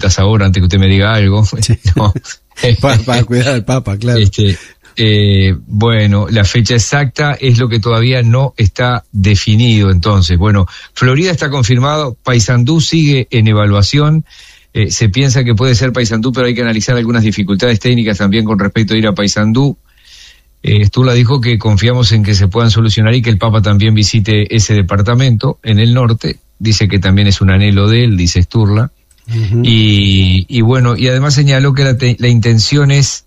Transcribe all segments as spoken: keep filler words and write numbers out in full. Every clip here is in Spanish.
notas ahora antes que usted me diga algo. Sí. No. para, para cuidar al Papa, claro. Este, eh, bueno, la fecha exacta es lo que todavía no está definido. Entonces, bueno, Florida está confirmado, Paysandú sigue en evaluación. Eh, se piensa que puede ser Paysandú, pero hay que analizar algunas dificultades técnicas también con respecto a ir a Paysandú. Eh, Sturla dijo que confiamos en que se puedan solucionar y que el Papa también visite ese departamento en el norte. Dice que también es un anhelo de él, dice Sturla. Uh-huh. Y, y bueno, y además señaló que la, te, la intención es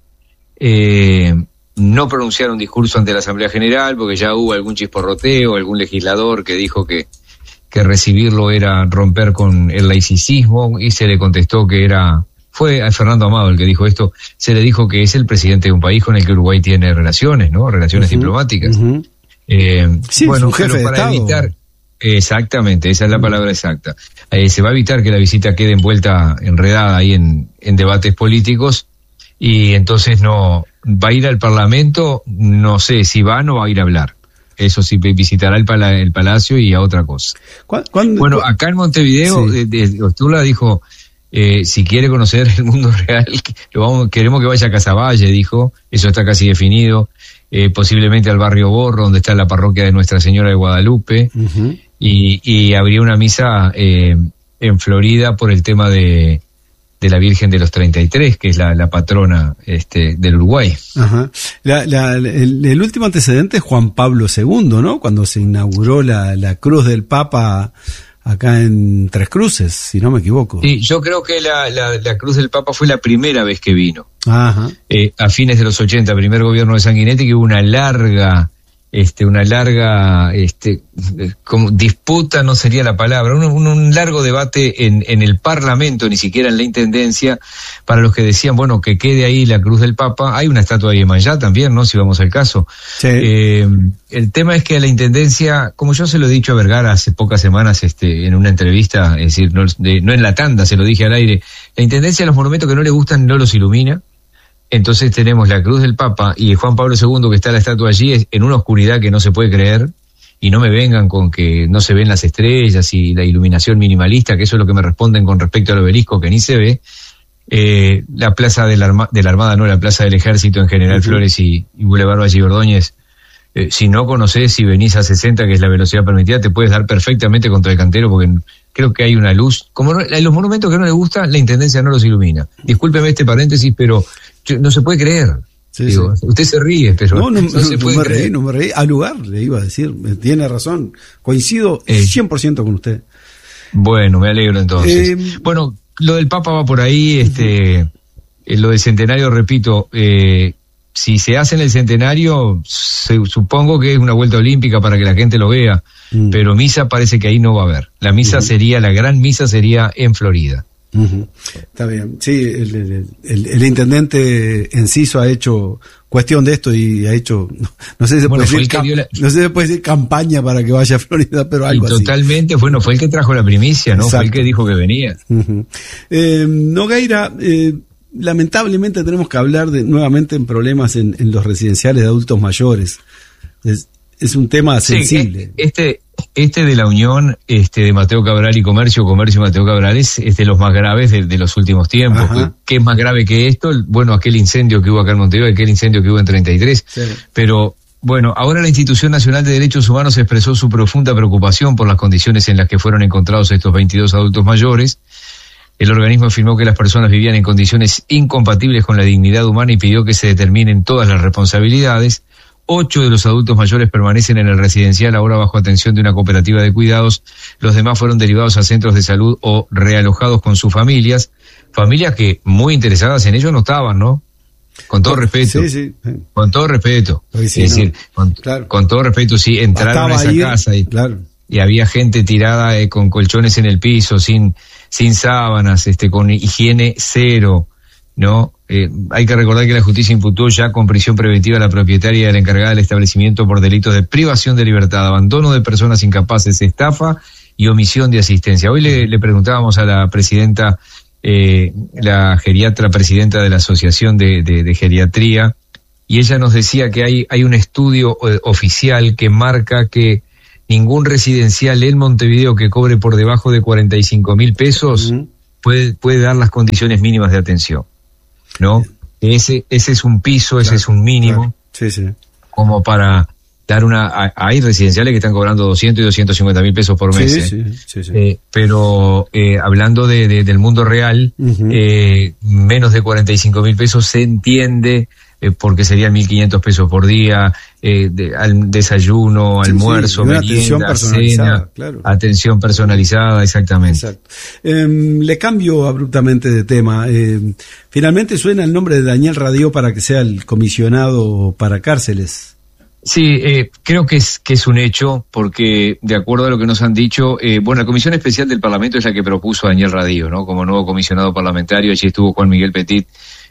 eh, no pronunciar un discurso ante la Asamblea General, porque ya hubo algún chisporroteo, algún legislador que dijo que, que recibirlo era romper con el laicismo, y se le contestó que era, fue a Fernando Amado el que dijo esto, se le dijo que es el presidente de un país con el que Uruguay tiene relaciones, ¿no? Relaciones uh-huh. diplomáticas. Uh-huh. Eh, sí, bueno, un jefe pero para de evitar, Estado. Exactamente, esa es la palabra exacta. Eh, se va a evitar que la visita quede envuelta, enredada ahí en, en debates políticos, y entonces no, va a ir al Parlamento, no sé si va o no va a ir a hablar. Eso sí, visitará el, pala, el Palacio y a otra cosa. ¿Cuándo, cuándo, bueno, acá en Montevideo, sí. de, de, Sturla dijo, eh, si quiere conocer el mundo real, lo vamos, queremos que vaya a Casaballe, dijo, eso está casi definido, eh, posiblemente al barrio Borro, donde está la parroquia de Nuestra Señora de Guadalupe, uh-huh. y, y habría una misa eh, en Florida por el tema de... de la Virgen de los treinta y tres, que es la, la patrona este, del Uruguay. Ajá. La, la, el, el último antecedente es Juan Pablo segundo, ¿no? Cuando se inauguró la, la cruz del Papa acá en Tres Cruces, si no me equivoco. Sí, yo creo que la, la, la cruz del Papa fue la primera vez que vino. Ajá. Eh, a fines de los ochenta, primer gobierno de Sanguinetti, que hubo una larga... Este, una larga este, como disputa no sería la palabra, un, un, un largo debate en, en el Parlamento, ni siquiera en la Intendencia, para los que decían, bueno, que quede ahí la cruz del Papa. Hay una estatua de Yemayá también, ¿no? Si vamos al caso. Sí. Eh, el tema es que a la Intendencia, como yo se lo he dicho a Vergara hace pocas semanas este, en una entrevista, es decir, no, de, no en la tanda, se lo dije al aire, la Intendencia los monumentos que no le gustan no los ilumina. Entonces tenemos la cruz del Papa y Juan Pablo segundo, que está la estatua allí, en una oscuridad que no se puede creer, y no me vengan con que no se ven las estrellas y la iluminación minimalista, que eso es lo que me responden con respecto al obelisco, que ni se ve. Eh, la plaza de la, Arma, de la Armada, no, la plaza del Ejército en General uh-huh. Flores y, y Boulevard Valle y Ordóñez, eh, si no conocés, si venís a sesenta, que es la velocidad permitida, te puedes dar perfectamente contra el cantero, porque creo que hay una luz. Como no, los monumentos que no le gustan, la Intendencia no los ilumina. Discúlpeme este paréntesis, pero no se puede creer. Sí, Digo, sí. Usted se ríe, pero no, no, no, no se no puede me creer. reí, no me reí. Al lugar, le iba a decir, tiene razón. Coincido eh, cien por ciento con usted. Bueno, me alegro entonces. Eh, bueno, lo del Papa va por ahí, este, uh-huh. eh, lo del centenario, repito, eh, si se hace en el centenario, se, supongo que es una vuelta olímpica para que la gente lo vea, uh-huh. pero misa parece que ahí no va a haber. La misa uh-huh. sería, la gran misa sería en Florida. Uh-huh. Está bien, sí, el, el, el, el intendente Enciso ha hecho cuestión de esto y ha hecho, no, no sé si se bueno, puede decir, cam- la... no sé si se puede decir campaña para que vaya a Florida, pero algo y totalmente, así. Bueno, fue el que trajo la primicia, ¿no? Exacto. Fue el que dijo que venía. Uh-huh. Eh, Nogueira, eh, lamentablemente tenemos que hablar de nuevamente en problemas en, en los residenciales de adultos mayores. Es, es un tema sensible. Sí, este este de la unión este de Mateo Cabral y Comercio, Comercio y Mateo Cabral es, es de los más graves de, de los últimos tiempos. ¿Qué es más grave que esto? Bueno, aquel incendio que hubo acá en Montevideo, aquel incendio que hubo en treinta y tres. Sí. Pero bueno, ahora la Institución Nacional de Derechos Humanos expresó su profunda preocupación por las condiciones en las que fueron encontrados estos veintidós adultos mayores. El organismo afirmó que las personas vivían en condiciones incompatibles con la dignidad humana y pidió que se determinen todas las responsabilidades. Ocho de los adultos mayores permanecen en el residencial ahora bajo atención de una cooperativa de cuidados. Los demás fueron derivados a centros de salud o realojados con sus familias. Familias que muy interesadas en ello no estaban, ¿no? Con todo respeto. Sí, sí. Con todo respeto. Sí, es decir, no. con, claro. con todo respeto, sí, entraron Bastaba a esa ir, casa y, claro. y había gente tirada eh, con colchones en el piso, sin, sin sábanas, este, con higiene cero, ¿no? Eh, hay que recordar que la justicia imputó ya con prisión preventiva a la propietaria y la encargada del establecimiento por delitos de privación de libertad, abandono de personas incapaces, estafa y omisión de asistencia. Hoy le, le preguntábamos a la presidenta, eh, la geriatra presidenta de la Asociación de, de, de Geriatría, y ella nos decía que hay, hay un estudio eh, oficial que marca que ningún residencial en Montevideo que cobre por debajo de cuarenta y cinco mil pesos uh-huh. puede, puede dar las condiciones mínimas de atención, ¿no? Ese, ese es un piso, ese claro, es un mínimo, claro. sí, sí. como para dar una... Hay residenciales que están cobrando doscientos y doscientos cincuenta mil pesos por mes, sí, ¿eh? sí, sí, sí. Eh, pero eh, hablando de, de, del mundo real, uh-huh. eh, menos de cuarenta y cinco mil pesos se entiende, eh, porque serían mil quinientos pesos por día, eh, de, al desayuno, sí, almuerzo, sí, merienda, atención personalizada, cena, claro. atención personalizada, exactamente. Exacto. Eh, le cambio abruptamente de tema. Eh, finalmente suena el nombre de Daniel Radió para que sea el comisionado para cárceles. Sí, eh, creo que es que es un hecho, porque de acuerdo a lo que nos han dicho, eh, bueno, la Comisión Especial del Parlamento es la que propuso a Daniel Radió, ¿no? Como nuevo comisionado parlamentario. Allí estuvo Juan Miguel Petit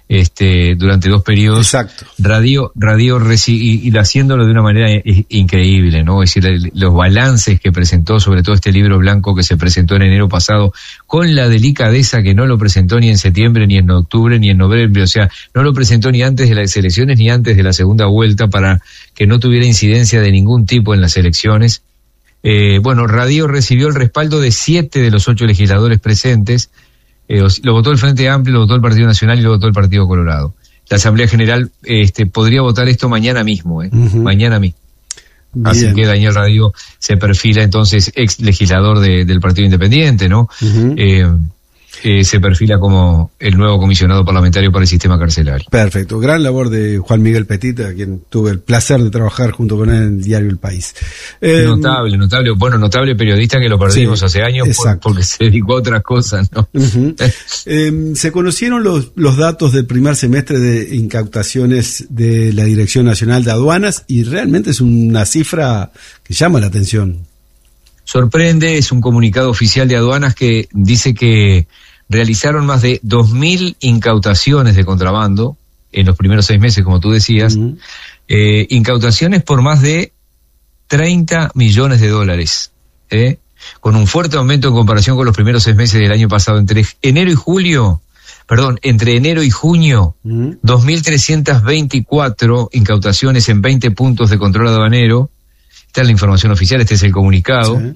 este durante dos periodos. Exacto. Radió, Radió reci- y, y haciéndolo de una manera i- increíble, ¿no? Es decir, el, los balances que presentó, sobre todo este libro blanco que se presentó en enero pasado, con la delicadeza que no lo presentó ni en septiembre, ni en octubre, ni en noviembre, o sea, no lo presentó ni antes de las elecciones, ni antes de la segunda vuelta, para que no tuviera incidencia de ningún tipo en las elecciones. Eh, bueno, Radió recibió el respaldo de siete de los ocho legisladores presentes. Eh, lo votó el Frente Amplio, lo votó el Partido Nacional y lo votó el Partido Colorado. La Asamblea General este, podría votar esto mañana mismo, ¿eh? Uh-huh. Mañana mismo. Bien. Así que Daniel Radió se perfila entonces ex legislador de, del Partido Independiente, ¿no? Uh-huh. Eh, eh, se perfila como el nuevo comisionado parlamentario para el sistema carcelario. Perfecto. Gran labor de Juan Miguel Petit, a quien tuve el placer de trabajar junto con él en el diario El País. Eh, notable, notable, bueno, notable periodista que lo perdimos sí, hace años por, porque se dedicó a otras cosas, ¿no? Uh-huh. eh, se conocieron los, los datos del primer semestre de incautaciones de la Dirección Nacional de Aduanas y realmente es una cifra que llama la atención. Sorprende, es un comunicado oficial de aduanas que dice que realizaron más de dos mil incautaciones de contrabando en los primeros seis meses, como tú decías, uh-huh. eh, incautaciones por más de treinta millones de dólares, ¿eh? Con un fuerte aumento en comparación con los primeros seis meses del año pasado. Entre enero y julio, perdón, entre enero y junio, uh-huh. dos mil trescientas veinticuatro incautaciones en veinte puntos de control aduanero. Esta es la información oficial, este es el comunicado. Sí.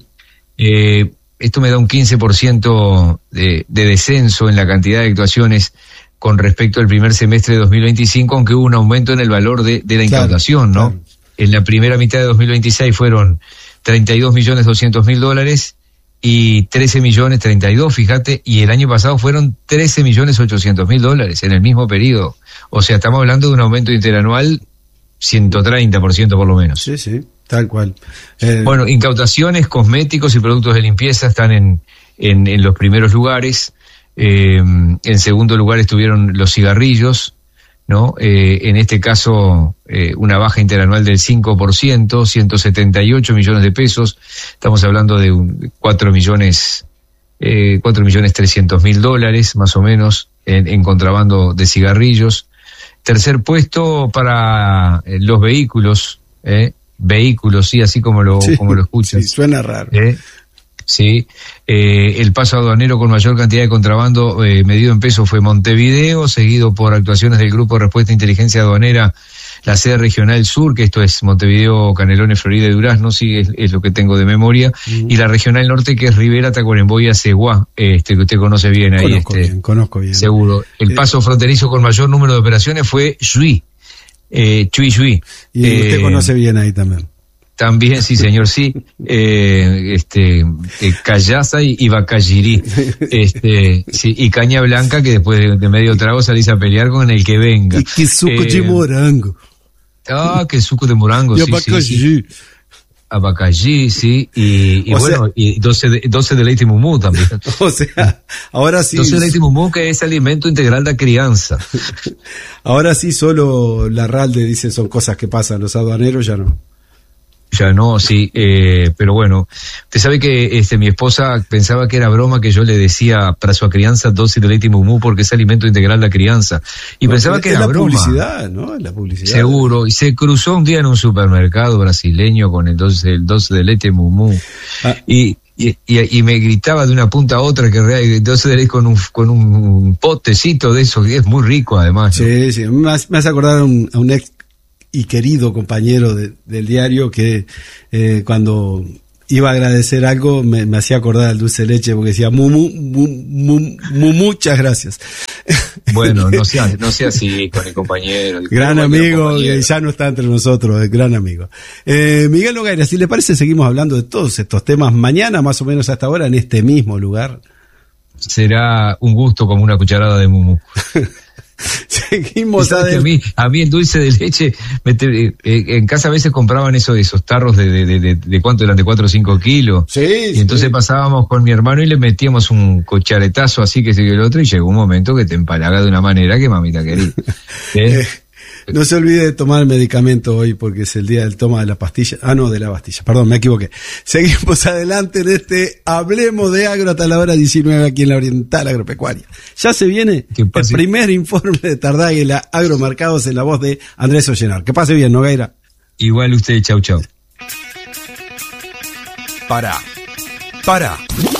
Eh, esto me da un quince por ciento de, de descenso en la cantidad de actuaciones con respecto al primer semestre de dos mil veinticinco, aunque hubo un aumento en el valor de, de la incautación, claro, ¿no? Claro. En la primera mitad de dos mil veintiséis fueron treinta y dos millones doscientos mil dólares y trece millones treinta y dos, fíjate, y el año pasado fueron trece millones ochocientos mil dólares en el mismo periodo. O sea, estamos hablando de un aumento interanual ciento treinta por ciento por lo menos. Sí, sí. Tal cual. Eh, bueno, incautaciones, cosméticos y productos de limpieza están en, en, en los primeros lugares. Eh, en segundo lugar estuvieron los cigarrillos, ¿no? Eh, en este caso, eh, una baja interanual del cinco por ciento, ciento setenta y ocho millones de pesos. Estamos hablando de un, cuatro millones, eh, cuatro millones trescientos mil dólares, más o menos, en, en contrabando de cigarrillos. Tercer puesto para eh, los vehículos, ¿eh? Vehículos, sí, así como lo, sí, como lo escuchas. Sí, suena raro. ¿Eh? Sí, eh, el paso aduanero con mayor cantidad de contrabando eh, medido en pesos fue Montevideo, seguido por actuaciones del Grupo de Respuesta e Inteligencia Aduanera, la sede regional sur, que esto es Montevideo, Canelones, Florida y Durazno, sí, es, es lo que tengo de memoria, mm. y la regional norte, que es Rivera, Tacuarembó y Aceguá, este, que usted conoce bien ahí. Conozco este, bien, conozco bien. Seguro. El paso eh, fronterizo con mayor número de operaciones fue Chuy. Eh, Chuy Chuy. Y usted eh, conoce bien ahí también. También, sí, señor, sí. Eh, este, eh, Callaza y, y Bacayirí. Este, sí, y Caña Blanca, que después de, de medio trago salís a pelear con el que venga. Y que suco eh, de morango. Ah, que suco de morango, y sí, sí, sí. Abacayí, sí, y, y bueno, sea, y doce de, doce de leite mumú también. O sea, ahora sí. doce de leite mumú, que es alimento integral de crianza. Ahora sí, solo la Ralde dice son cosas que pasan, los aduaneros ya no. Ya no, sí, eh, pero bueno, usted sabe que este mi esposa pensaba que era broma que yo le decía para su crianza doce de leite mumú porque es alimento integral de la crianza. Y no, pensaba que era la broma. Publicidad, ¿no? Es la publicidad. Seguro, y se cruzó un día en un supermercado brasileño con el doce, el doce de leite mumú. Ah. Y, y, y, y me gritaba de una punta a otra que doce de leite con un, con un potecito de eso, que es muy rico además, ¿no? Sí, sí, me hace, me hace acordar a un, a un ex y querido compañero de, del diario que eh, cuando iba a agradecer algo, me, me hacía acordar al dulce de leche porque decía mu, mu, mu, mu, mu, muchas gracias. Bueno, no sea, no sea así con el compañero. El gran amigo, compañero. Que ya no está entre nosotros, el gran amigo. Eh, Miguel Nogueira, si le parece, seguimos hablando de todos estos temas mañana, más o menos hasta ahora, en este mismo lugar. Será un gusto como una cucharada de mumu. Seguimos a mí, a mí el dulce de leche, me te, eh, en casa a veces compraban eso, esos tarros de, de, de, de cuánto eran, de cuatro o cinco kilos. Sí, y entonces sí. pasábamos con mi hermano y le metíamos un cucharetazo así que sigue el otro, y llegó un momento que te empalaga de una manera que mamita querida. ¿Eh? Eh, no se olvide de tomar el medicamento hoy porque es el día del toma de la pastilla. Ah, no, de la pastilla, perdón, me equivoqué. Seguimos adelante en este Hablemos de Agro hasta la hora diecinueve aquí en la Oriental Agropecuaria. Ya se viene el primer informe de Tardáguila Agromercados en la voz de Andrés Ollenar. Que pase bien, Nogueira. Igual usted, chau, chau. Pará, pará.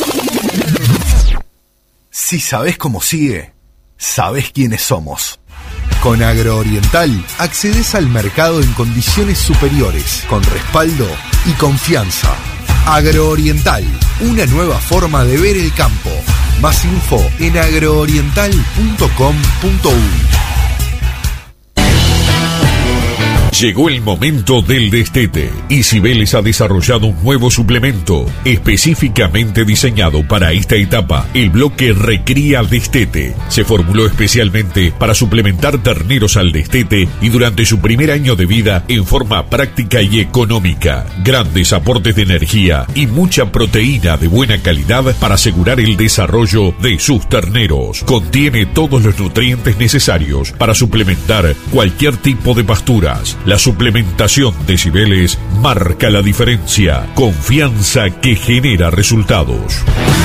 Si sabés cómo sigue, sabés quiénes somos. Con Agrooriental accedes al mercado en condiciones superiores, con respaldo y confianza. Agrooriental, una nueva forma de ver el campo. Más info en agrooriental punto com punto uy. Llegó el momento del destete y Cibeles ha desarrollado un nuevo suplemento específicamente diseñado para esta etapa, el bloque Recría Destete. Se formuló especialmente para suplementar terneros al destete y durante su primer año de vida en forma práctica y económica. Grandes aportes de energía y mucha proteína de buena calidad para asegurar el desarrollo de sus terneros. Contiene todos los nutrientes necesarios para suplementar cualquier tipo de pasturas. La suplementación de Cibeles marca la diferencia. Confianza que genera resultados.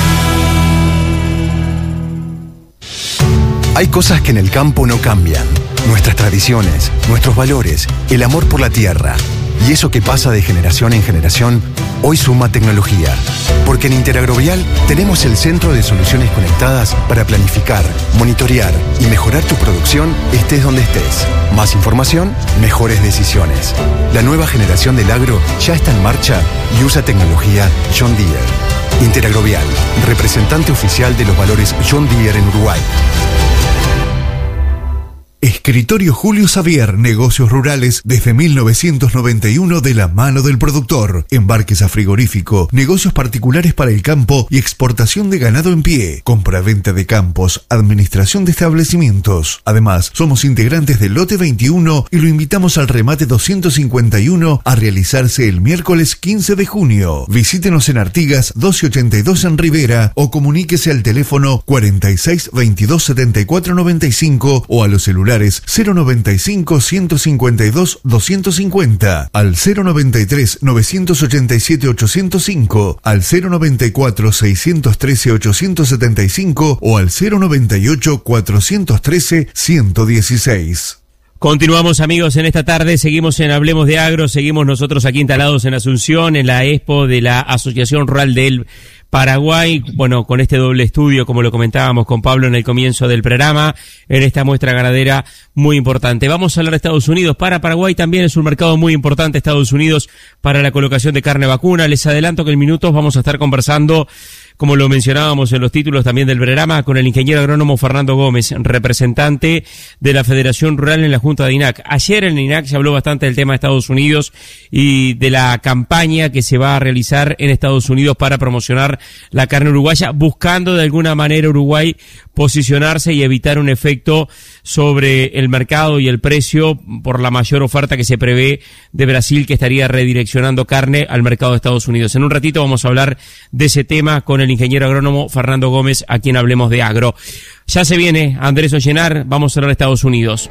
Hay cosas que en el campo no cambian. Nuestras tradiciones, nuestros valores, el amor por la tierra. Y eso que pasa de generación en generación, hoy suma tecnología. Porque en Interagrovial tenemos el centro de soluciones conectadas para planificar, monitorear y mejorar tu producción estés donde estés. Más información, mejores decisiones. La nueva generación del agro ya está en marcha y usa tecnología John Deere. Interagrovial, representante oficial de los valores John Deere en Uruguay. Escritorio Julio Xavier, negocios rurales desde mil novecientos noventa y uno de la mano del productor. Embarques a frigorífico, negocios particulares para el campo y exportación de ganado en pie. Compra-venta de campos, administración de establecimientos. Además, somos integrantes del lote veintiuno y lo invitamos al remate doscientos cincuenta y uno a realizarse el miércoles quince de junio. Visítenos en Artigas doce ochenta y dos en Rivera o comuníquese al teléfono cuarenta y seis veintidós setenta y cuatro noventa y cinco o a los celulares cero noventa y cinco ciento cincuenta y dos doscientos cincuenta, al cero noventa y tres novecientos ochenta y siete ochocientos cinco, al cero noventa y cuatro seiscientos trece ochocientos setenta y cinco o al cero noventa y ocho cuatrocientos trece ciento dieciséis. Continuamos, amigos, en esta tarde, seguimos en Hablemos de Agro, seguimos nosotros aquí instalados en Asunción, en la expo de la Asociación Rural del Paraguay, bueno, con este doble estudio, como lo comentábamos con Pablo en el comienzo del programa, en esta muestra ganadera muy importante. Vamos a hablar de Estados Unidos. Para Paraguay también es un mercado muy importante, Estados Unidos, para la colocación de carne vacuna. Les adelanto que en minutos vamos a estar conversando, como lo mencionábamos en los títulos también del programa, con el ingeniero agrónomo Fernando Gómez, representante de la Federación Rural en la Junta de I N A C. Ayer en el I N A C se habló bastante del tema de Estados Unidos y de la campaña que se va a realizar en Estados Unidos para promocionar la carne uruguaya, buscando de alguna manera Uruguay posicionarse y evitar un efecto sobre el mercado y el precio por la mayor oferta que se prevé de Brasil, que estaría redireccionando carne al mercado de Estados Unidos. En un ratito vamos a hablar de ese tema con el ingeniero agrónomo Fernando Gómez, a quien Hablemos de Agro. Ya se viene Andrés Ollenar, vamos a hablar de Estados Unidos.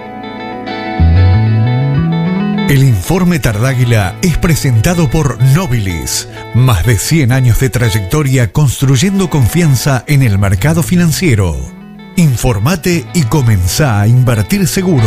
El informe Tardáguila es presentado por Nobilis. Más de cien años de trayectoria construyendo confianza en el mercado financiero. Informate y comenzá a invertir seguro.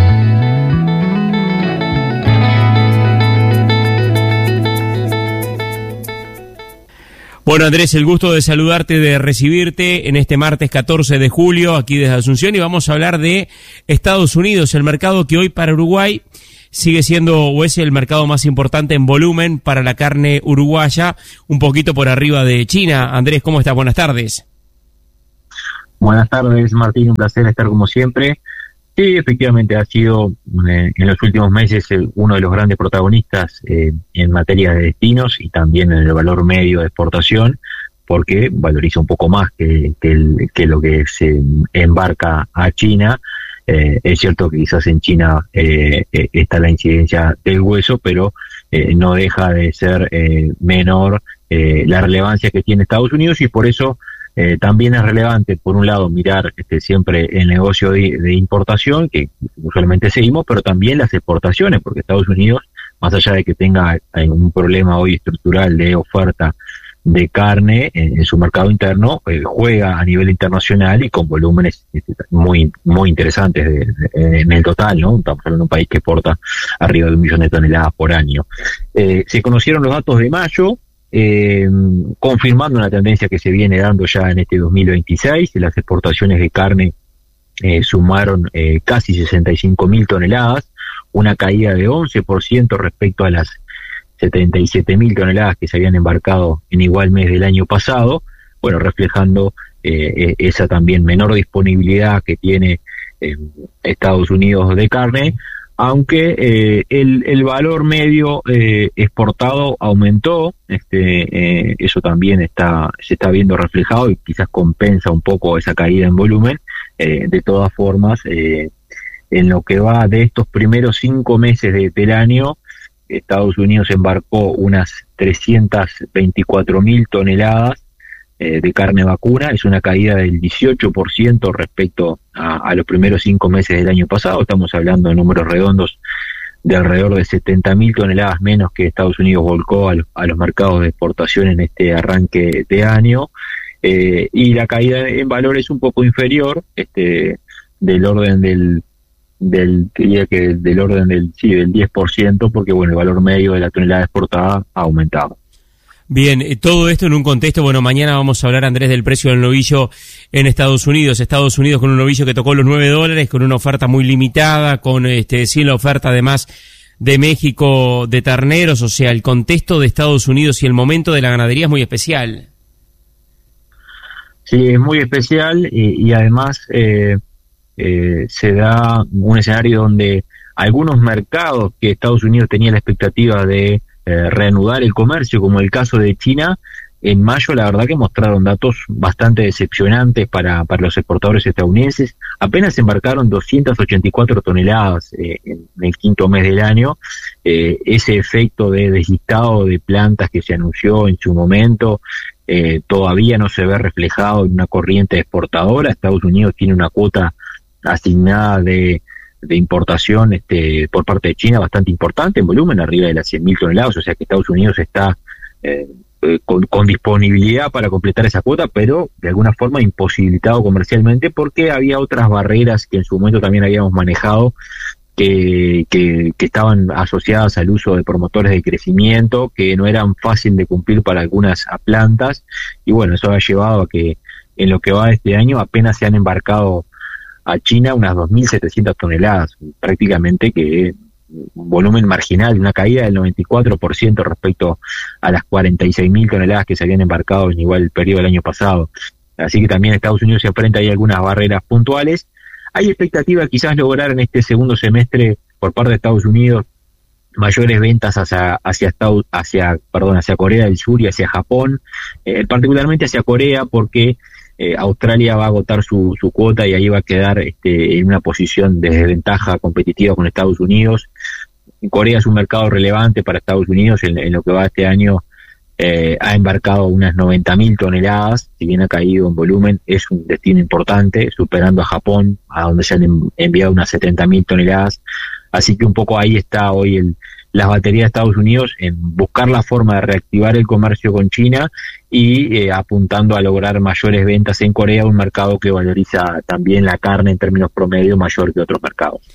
Bueno, Andrés, el gusto de saludarte, de recibirte en este martes catorce de julio aquí desde Asunción, y vamos a hablar de Estados Unidos, el mercado que hoy para Uruguay sigue siendo o es el mercado más importante en volumen para la carne uruguaya, un poquito por arriba de China. Andrés, ¿cómo estás? Buenas tardes. Buenas tardes, Martín, un placer estar como siempre. Sí, efectivamente ha sido eh, en los últimos meses eh, uno de los grandes protagonistas eh, en materia de destinos y también en el valor medio de exportación, porque valoriza un poco más que, que, el, que lo que se embarca a China. Eh, es cierto que quizás en China eh, eh, está la incidencia del hueso, pero eh, no deja de ser eh, menor eh, la relevancia que tiene Estados Unidos, y por eso Eh, también es relevante, por un lado, mirar este, siempre el negocio de, de importación, que usualmente seguimos, pero también las exportaciones, porque Estados Unidos, más allá de que tenga eh, un problema hoy estructural de oferta de carne en, en su mercado interno, eh, juega a nivel internacional y con volúmenes este, muy muy interesantes de, de, en el total, ¿no? Estamos hablando de un país que exporta arriba de un millón de toneladas por año. Eh, se conocieron los datos de mayo, Eh, confirmando una tendencia que se viene dando ya en este dos mil veintiséis. Las exportaciones de carne eh, sumaron eh, casi sesenta y cinco mil toneladas, una caída de once por ciento respecto a las setenta y siete mil toneladas que se habían embarcado en igual mes del año pasado, bueno, reflejando eh, esa también menor disponibilidad que tiene eh, Estados Unidos de carne, aunque eh, el, el valor medio eh, exportado aumentó. Este, eh, eso también está se está viendo reflejado y quizás compensa un poco esa caída en volumen. Eh, de todas formas, eh, en lo que va de estos primeros cinco meses de, del año, Estados Unidos embarcó unas trescientas veinticuatro mil toneladas eh, de carne vacuna. Es una caída del dieciocho por ciento respecto a, a los primeros cinco meses del año pasado. Estamos hablando de números redondos de alrededor de setenta mil toneladas menos que Estados Unidos volcó a los, a los mercados de exportación en este arranque de año. Eh, y la caída en valor es un poco inferior, este, del orden del del diría que del orden del sí del diez por ciento, porque bueno, el valor medio de la tonelada exportada ha aumentado. Bien, todo esto en un contexto, bueno, mañana vamos a hablar, Andrés, del precio del novillo en Estados Unidos. Estados Unidos con un novillo que tocó los nueve dólares, con una oferta muy limitada, con este sin la oferta además de México de terneros. O sea, el contexto de Estados Unidos y el momento de la ganadería es muy especial. Sí, es muy especial y, y además eh, eh, se da un escenario donde algunos mercados que Estados Unidos tenía la expectativa de Eh, reanudar el comercio, como el caso de China, en mayo la verdad que mostraron datos bastante decepcionantes para, para los exportadores estadounidenses. Apenas embarcaron doscientas ochenta y cuatro toneladas eh, en el quinto mes del año. Eh, ese efecto de deslistado de plantas que se anunció en su momento eh, todavía no se ve reflejado en una corriente exportadora. Estados Unidos tiene una cuota asignada de de importación este por parte de China bastante importante en volumen, arriba de las cien mil toneladas, o sea que Estados Unidos está eh, eh, con, con disponibilidad para completar esa cuota, pero de alguna forma imposibilitado comercialmente porque había otras barreras que en su momento también habíamos manejado que, que, que estaban asociadas al uso de promotores de crecimiento que no eran fácil de cumplir para algunas plantas, y bueno, eso ha llevado a que en lo que va de este año apenas se han embarcado a China unas dos mil setecientas toneladas, prácticamente que un volumen marginal, una caída del noventa y cuatro por ciento respecto a las cuarenta y seis mil toneladas que se habían embarcado en igual periodo del año pasado. Así que también Estados Unidos se enfrenta ahí a algunas barreras puntuales. Hay expectativa quizás lograr en este segundo semestre por parte de Estados Unidos mayores ventas hacia hacia Estados, hacia perdón hacia Corea del Sur y hacia Japón, eh, particularmente hacia Corea porque Eh, Australia va a agotar su, su cuota y ahí va a quedar este, en una posición de desventaja competitiva con Estados Unidos. Corea es un mercado relevante para Estados Unidos, en, en lo que va este año eh, ha embarcado unas noventa mil toneladas, si bien ha caído en volumen, es un destino importante, superando a Japón, a donde se han enviado unas setenta mil toneladas, así que un poco ahí está hoy el las baterías de Estados Unidos en buscar la forma de reactivar el comercio con China y eh, apuntando a lograr mayores ventas en Corea, un mercado que valoriza también la carne en términos promedio mayor que otros mercados.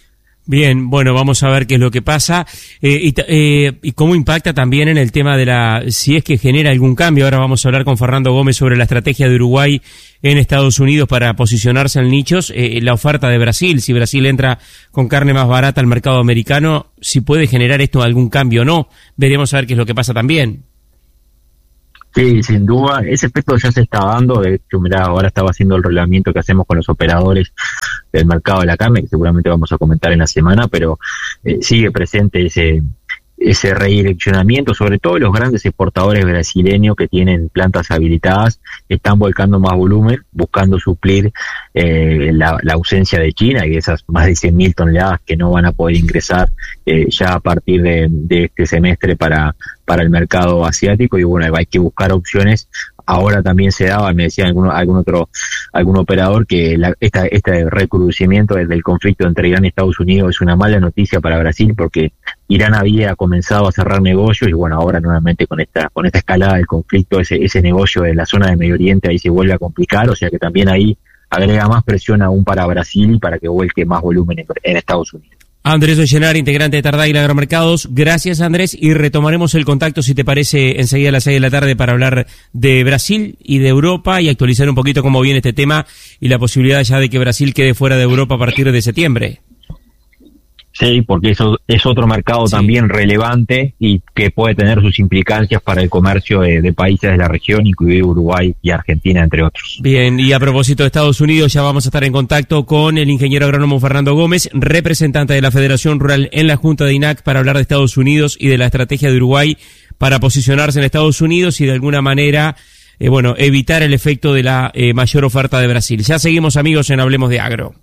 Bien, bueno, vamos a ver qué es lo que pasa eh, y, eh, y cómo impacta también en el tema de la, si es que genera algún cambio. Ahora vamos a hablar con Fernando Gómez sobre la estrategia de Uruguay en Estados Unidos para posicionarse en nichos, eh, la oferta de Brasil, si Brasil entra con carne más barata al mercado americano, si puede generar esto algún cambio o no. Veremos a ver qué es lo que pasa también. Sí, sin duda, ese efecto ya se está dando. De hecho, mirá, ahora estaba haciendo el reglamento que hacemos con los operadores del mercado de la carne, que seguramente vamos a comentar en la semana, pero eh, sigue presente ese ese redireccionamiento, sobre todo los grandes exportadores brasileños que tienen plantas habilitadas, están volcando más volumen, buscando suplir eh, la, la ausencia de China y de esas más de cien mil toneladas que no van a poder ingresar eh, ya a partir de, de este semestre para, para el mercado asiático. Y bueno, hay que buscar opciones. Ahora también se daba, me decía algún, algún otro algún operador, que la, esta, este recrudecimiento del, del conflicto entre Irán y Estados Unidos es una mala noticia para Brasil, porque Irán había comenzado a cerrar negocios y bueno, ahora nuevamente con esta con esta escalada del conflicto, ese, ese negocio de la zona de Medio Oriente ahí se vuelve a complicar, o sea que también ahí agrega más presión aún para Brasil y para que vuelque más volumen en, en Estados Unidos. Andrés Ollenar, integrante de Tardáguila Agromercados. Gracias, Andrés, y retomaremos el contacto, si te parece, enseguida a las seis de la tarde para hablar de Brasil y de Europa y actualizar un poquito cómo viene este tema y la posibilidad ya de que Brasil quede fuera de Europa a partir de septiembre. Sí, porque eso es otro mercado sí. también relevante y que puede tener sus implicancias para el comercio de, de países de la región, incluido Uruguay y Argentina, entre otros. Bien, y a propósito de Estados Unidos, ya vamos a estar en contacto con el ingeniero agrónomo Fernando Gómez, representante de la Federación Rural en la Junta de I N A C, para hablar de Estados Unidos y de la estrategia de Uruguay para posicionarse en Estados Unidos y de alguna manera, eh, bueno, evitar el efecto de la eh, mayor oferta de Brasil. Ya seguimos, amigos, en Hablemos de Agro.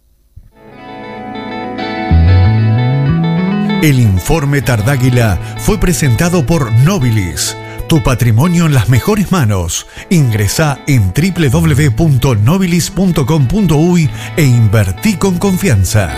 El informe Tardáguila fue presentado por Nobilis. Tu patrimonio en las mejores manos. Ingresá en doble u doble u doble u punto nobilis punto com punto uy e invertí con confianza.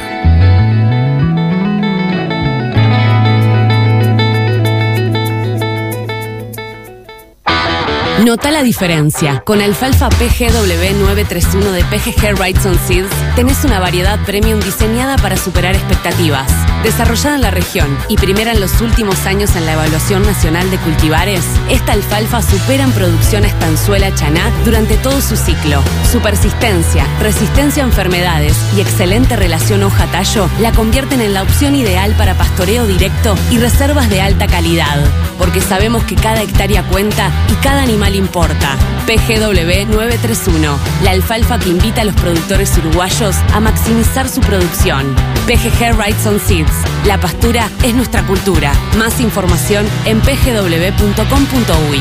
Nota la diferencia. Con alfalfa P G W nueve treinta y uno de P G G Wrightson Seeds tenés una variedad premium diseñada para superar expectativas. Desarrollada en la región y primera en los últimos años en la evaluación nacional de cultivares, esta alfalfa supera en producción a estanzuela chaná durante todo su ciclo. Su persistencia, resistencia a enfermedades y excelente relación hoja-tallo la convierten en la opción ideal para pastoreo directo y reservas de alta calidad. Porque sabemos que cada hectárea cuenta y cada animal importa. P G W nueve treinta y uno, la alfalfa que invita a los productores uruguayos a maximizar su producción. P G G Wrightson Seeds, la pastura es nuestra cultura. Más información en p g w punto com punto uy.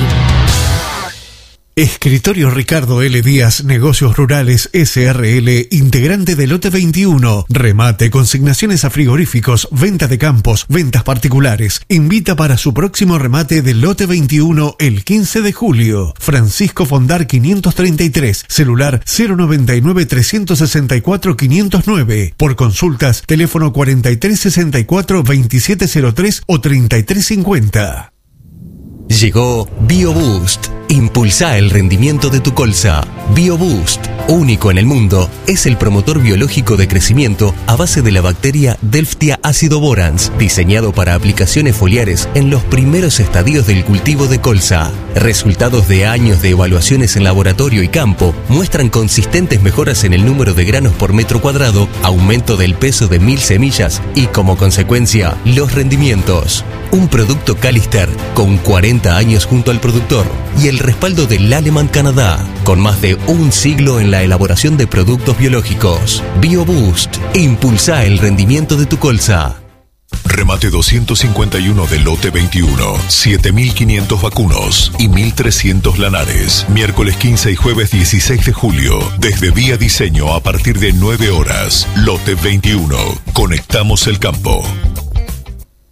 Escritorio Ricardo L. Díaz, Negocios Rurales S R L, integrante de Lote veintiuno. Remate, consignaciones a frigoríficos, venta de campos, ventas particulares. Invita para su próximo remate de Lote veintiuno el quince de julio. Francisco Fondar quinientos treinta y tres, celular cero noventa y nueve, trescientos sesenta y cuatro, quinientos nueve. Por consultas, teléfono cuarenta y tres sesenta y cuatro, veintisiete cero tres o treinta y tres cincuenta. Llegó BioBoost. Impulsa el rendimiento de tu colza. BioBoost, único en el mundo, es el promotor biológico de crecimiento a base de la bacteria Delftia acidoborans, diseñado para aplicaciones foliares en los primeros estadios del cultivo de colza. Resultados de años de evaluaciones en laboratorio y campo muestran consistentes mejoras en el número de granos por metro cuadrado, aumento del peso de mil semillas y, como consecuencia, los rendimientos. Un producto Calister con cuarenta años junto al productor y el respaldo del Aleman Canadá, con más de un siglo en la elaboración de productos biológicos. BioBoost, impulsa el rendimiento de tu colza. Remate doscientos cincuenta y uno de Lote veintiuno, siete mil quinientos vacunos y mil trescientos lanares. Miércoles quince y jueves dieciséis de julio, desde Vía Diseño a partir de nueve horas. Lote veintiuno, conectamos el campo.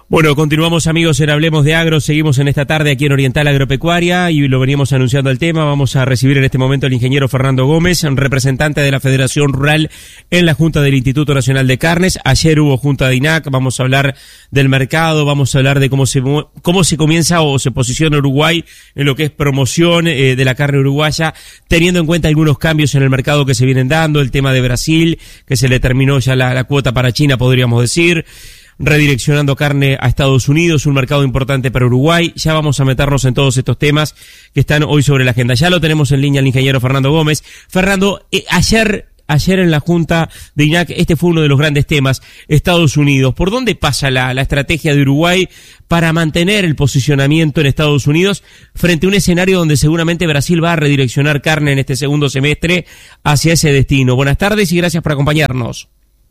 Bueno, continuamos amigos en Hablemos de Agro, seguimos en esta tarde aquí en Oriental Agropecuaria y lo veníamos anunciando el tema. Vamos a recibir en este momento al ingeniero Fernando Gómez, representante de la Federación Rural en la Junta del Instituto Nacional de Carnes. Ayer hubo Junta de I N A C, vamos a hablar del mercado, vamos a hablar de cómo se cómo se comienza o se posiciona Uruguay en lo que es promoción eh, de la carne uruguaya, teniendo en cuenta algunos cambios en el mercado que se vienen dando, el tema de Brasil, que se le terminó ya la, la cuota para China, podríamos decir, redireccionando carne a Estados Unidos, un mercado importante para Uruguay. Ya vamos a meternos en todos estos temas que están hoy sobre la agenda. Ya lo tenemos en línea el ingeniero Fernando Gómez. Fernando, eh, ayer, ayer en la Junta de I N A C, este fue uno de los grandes temas, Estados Unidos. ¿Por dónde pasa la, la estrategia de Uruguay para mantener el posicionamiento en Estados Unidos frente a un escenario donde seguramente Brasil va a redireccionar carne en este segundo semestre hacia ese destino? Buenas tardes y gracias por acompañarnos.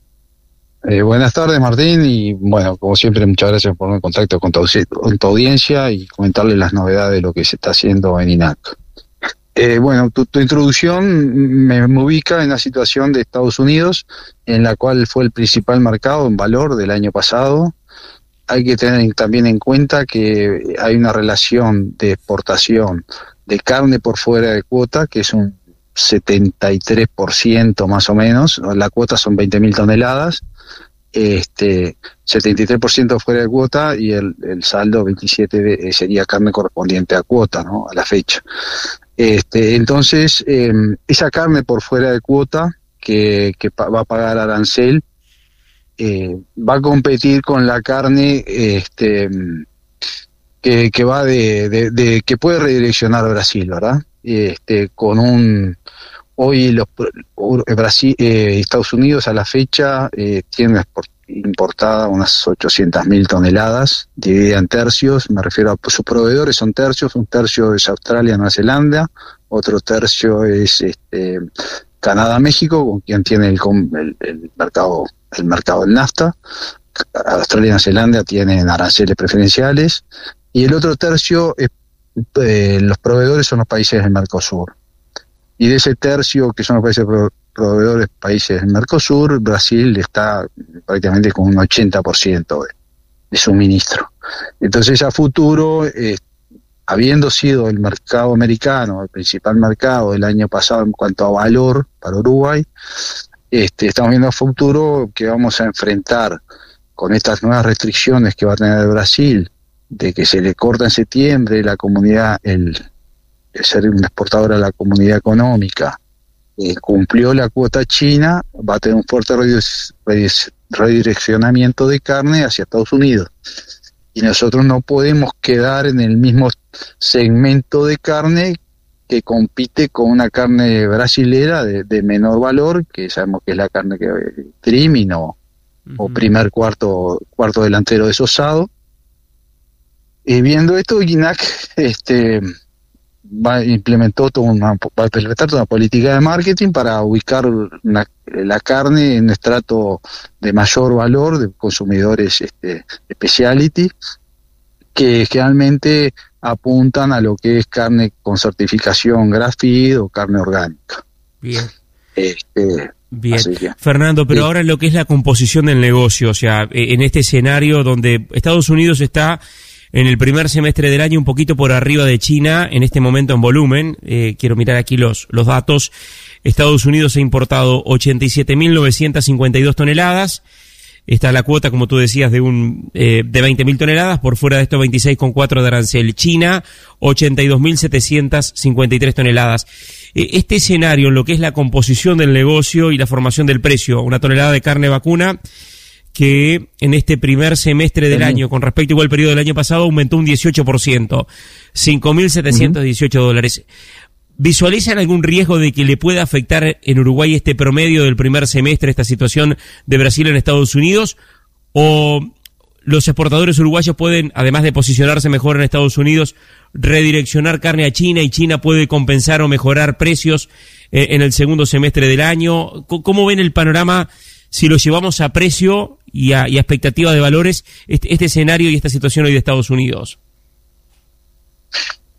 Eh, buenas tardes, Martín, y bueno, como siempre, muchas gracias por ponerme en contacto con tu, con tu audiencia y comentarle las novedades de lo que se está haciendo en I N A C. Eh, bueno, tu, tu introducción me, me ubica en la situación de Estados Unidos, en la cual fue el principal mercado en valor del año pasado. Hay que tener también en cuenta que hay una relación de exportación de carne por fuera de cuota, que es un setenta y tres por ciento más o menos. La cuota son veinte mil toneladas. Este, setenta y tres por ciento fuera de cuota y el, el saldo veintisiete por ciento de, sería carne correspondiente a cuota, ¿no? A la fecha. Este, entonces, eh, esa carne por fuera de cuota que, que pa- va a pagar arancel, eh, va a competir con la carne, este, que, que va de, de, de, que puede redireccionar Brasil, ¿verdad? Este, con un, hoy los Brasil, eh, Estados Unidos a la fecha eh, tiene importada unas ochocientas mil toneladas, dividida en tercios. Me refiero a sus proveedores, son tercios. Un tercio es Australia, Nueva Zelanda, otro tercio es este, Canadá, México, con quien tiene el, el, el mercado el mercado del NAFTA. Australia y Nueva Zelanda tienen aranceles preferenciales, y el otro tercio es, eh, los proveedores son los países del Mercosur. Y de ese tercio, que son los países pro- proveedores países del Mercosur, Brasil está prácticamente con un ochenta por ciento de, de suministro. Entonces, a futuro, eh, habiendo sido el mercado americano el principal mercado del año pasado en cuanto a valor para Uruguay, este, estamos viendo a futuro que vamos a enfrentar con estas nuevas restricciones que va a tener Brasil, de que se le corta en septiembre la comunidad, el ser un exportador a la comunidad económica, eh, cumplió la cuota china, va a tener un fuerte redireccionamiento de carne hacia Estados Unidos. Y nosotros no podemos quedar en el mismo segmento de carne que compite con una carne brasilera de, de menor valor, que sabemos que es la carne que trimming o, uh-huh. o primer cuarto cuarto delantero desosado. Y viendo esto, I N A C este, va, implementó toda una, va a implementar toda una política de marketing para ubicar una, la carne en un estrato de mayor valor de consumidores este, speciality, que generalmente apuntan a lo que es carne con certificación Grass-Fed o carne orgánica. Bien. Este, Bien, Fernando, pero sí. Ahora lo que es la composición del negocio, o sea, en este escenario donde Estados Unidos está en el primer semestre del año un poquito por arriba de China en este momento en volumen, eh, quiero mirar aquí los, los datos. Estados Unidos ha importado ochenta y siete mil novecientas cincuenta y dos toneladas. Está la cuota, como tú decías, de un eh, de veinte mil toneladas, por fuera de esto veintiséis coma cuatro de arancel. China, ochenta y dos mil setecientas cincuenta y tres toneladas. Eh, este escenario en lo que es la composición del negocio y la formación del precio, una tonelada de carne vacuna que en este primer semestre del uh-huh. año, con respecto igual al periodo del año pasado, aumentó un dieciocho por ciento, cinco mil setecientos dieciocho uh-huh. dólares. ¿Visualizan algún riesgo de que le pueda afectar en Uruguay este promedio del primer semestre, esta situación de Brasil en Estados Unidos? ¿O los exportadores uruguayos pueden, además de posicionarse mejor en Estados Unidos, redireccionar carne a China y China puede compensar o mejorar precios eh, en el segundo semestre del año? ¿Cómo ven el panorama si lo llevamos a precio y a, y a expectativa de valores, este, este escenario y esta situación hoy de Estados Unidos?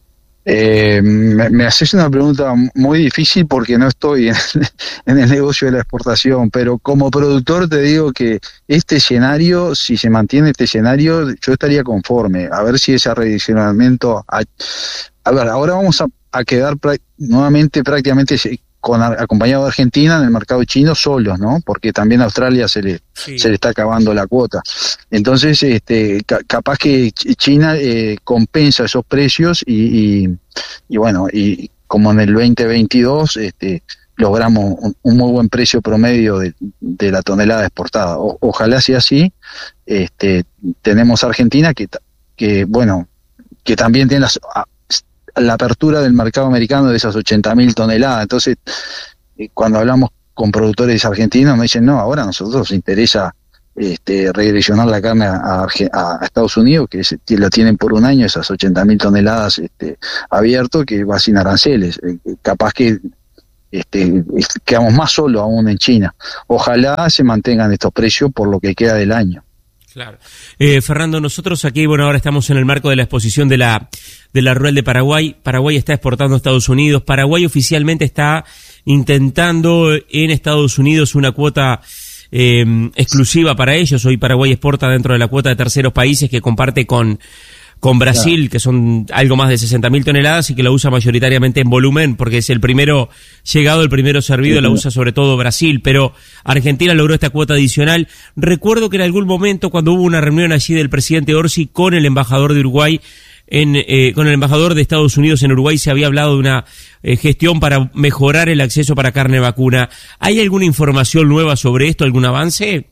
Eh, me, me haces una pregunta muy difícil porque no estoy en, en el negocio de la exportación, pero como productor te digo que este escenario, si se mantiene este escenario, yo estaría conforme. A ver si ese redireccionamiento... A, a ver, ahora vamos a, a quedar pra, nuevamente prácticamente con, acompañado de Argentina en el mercado chino solos, ¿no? Porque también a Australia se le, sí. se le está acabando la cuota. Entonces, este, ca, capaz que China eh, compensa esos precios y, y, y bueno, y como en el veinte veintidós, este, logramos un, un muy buen precio promedio de, de la tonelada exportada. O, ojalá sea así. Este, tenemos Argentina que, que bueno, que también tiene las... la apertura del mercado americano de esas ochenta mil toneladas. Entonces, cuando hablamos con productores argentinos, me dicen, no, ahora a nosotros nos interesa este, redireccionar la carne a, a, a Estados Unidos, que, es, que lo tienen por un año, esas ochenta mil toneladas este, abierto, que va sin aranceles. Eh, capaz que este, quedamos más solos aún en China. Ojalá se mantengan estos precios por lo que queda del año. Claro. Eh, Fernando, nosotros aquí, bueno, ahora estamos en el marco de la exposición de la de la Rural de Paraguay. Paraguay está exportando a Estados Unidos. Paraguay oficialmente está intentando en Estados Unidos una cuota eh, exclusiva para ellos. Hoy Paraguay exporta dentro de la cuota de terceros países que comparte con con Brasil, claro, que son algo más de sesenta mil toneladas y que la usa mayoritariamente en volumen, porque es el primero llegado, el primero servido, sí, la usa sobre todo Brasil, pero Argentina logró esta cuota adicional. Recuerdo que en algún momento, cuando hubo una reunión allí del presidente Orsi con el embajador de Uruguay, en, eh, con el embajador de Estados Unidos en Uruguay, se había hablado de una eh, gestión para mejorar el acceso para carne vacuna. ¿Hay alguna información nueva sobre esto, algún avance?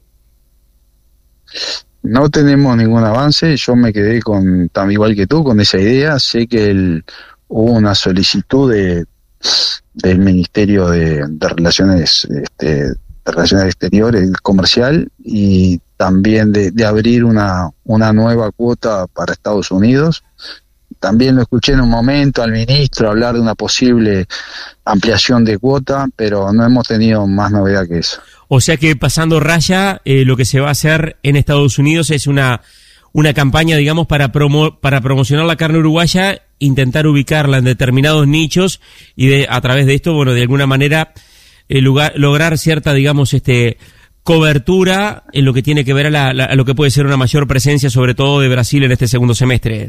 No tenemos ningún avance, yo me quedé con, tan igual que tú, con esa idea. Sé que el, hubo una solicitud de, del Ministerio de, de Relaciones este, de Relaciones Exteriores, comercial, y también de, de abrir una, una nueva cuota para Estados Unidos. También lo escuché en un momento al ministro hablar de una posible ampliación de cuota, pero no hemos tenido más novedad que eso. O sea que pasando raya, eh, lo que se va a hacer en Estados Unidos es una una campaña, digamos, para promo, para promocionar la carne uruguaya, intentar ubicarla en determinados nichos y de, a través de esto, bueno, de alguna manera eh, lugar, lograr cierta, digamos, este cobertura en lo que tiene que ver a, la, la, a lo que puede ser una mayor presencia, sobre todo de Brasil en este segundo semestre.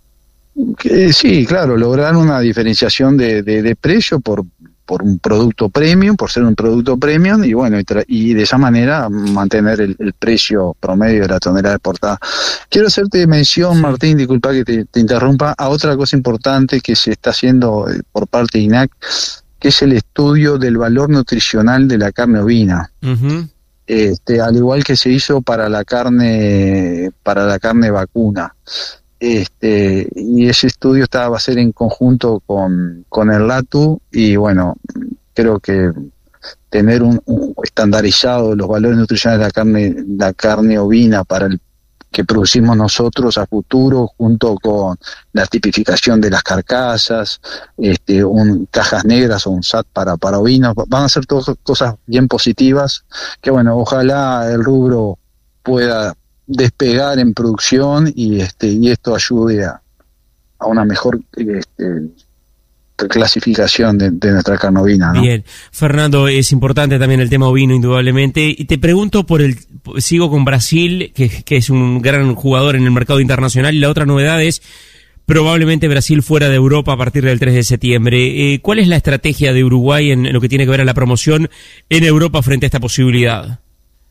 Eh, sí, claro, lograr una diferenciación de, de, de precio por por un producto premium, por ser un producto premium, y bueno, y, tra- y de esa manera mantener el, el precio promedio de la tonelada exportada. Quiero hacerte mención, Martín, disculpa que te, te interrumpa, a otra cosa importante que se está haciendo por parte de I N A C, que es el estudio del valor nutricional de la carne ovina. Uh-huh. Este, al igual que se hizo para la carne, para la carne vacuna. Este, y ese estudio está, va a ser en conjunto con, con el LATU, y bueno, creo que tener un, un estandarizado los valores nutricionales de la carne, la carne ovina para el que producimos nosotros a futuro, junto con la tipificación de las carcasas, este, un, cajas negras o un S A T para, para ovinos, van a ser todas cosas bien positivas, que bueno, ojalá el rubro pueda despegar en producción y este y esto ayude a, a una mejor este, clasificación de, de nuestra carne ovina, ¿no? Bien, Fernando, es importante también el tema ovino, indudablemente, y te pregunto por el, sigo con Brasil, que, que es un gran jugador en el mercado internacional, y la otra novedad es probablemente Brasil fuera de Europa a partir del tres de septiembre. Eh, ¿Cuál es la estrategia de Uruguay en, en lo que tiene que ver a la promoción en Europa frente a esta posibilidad?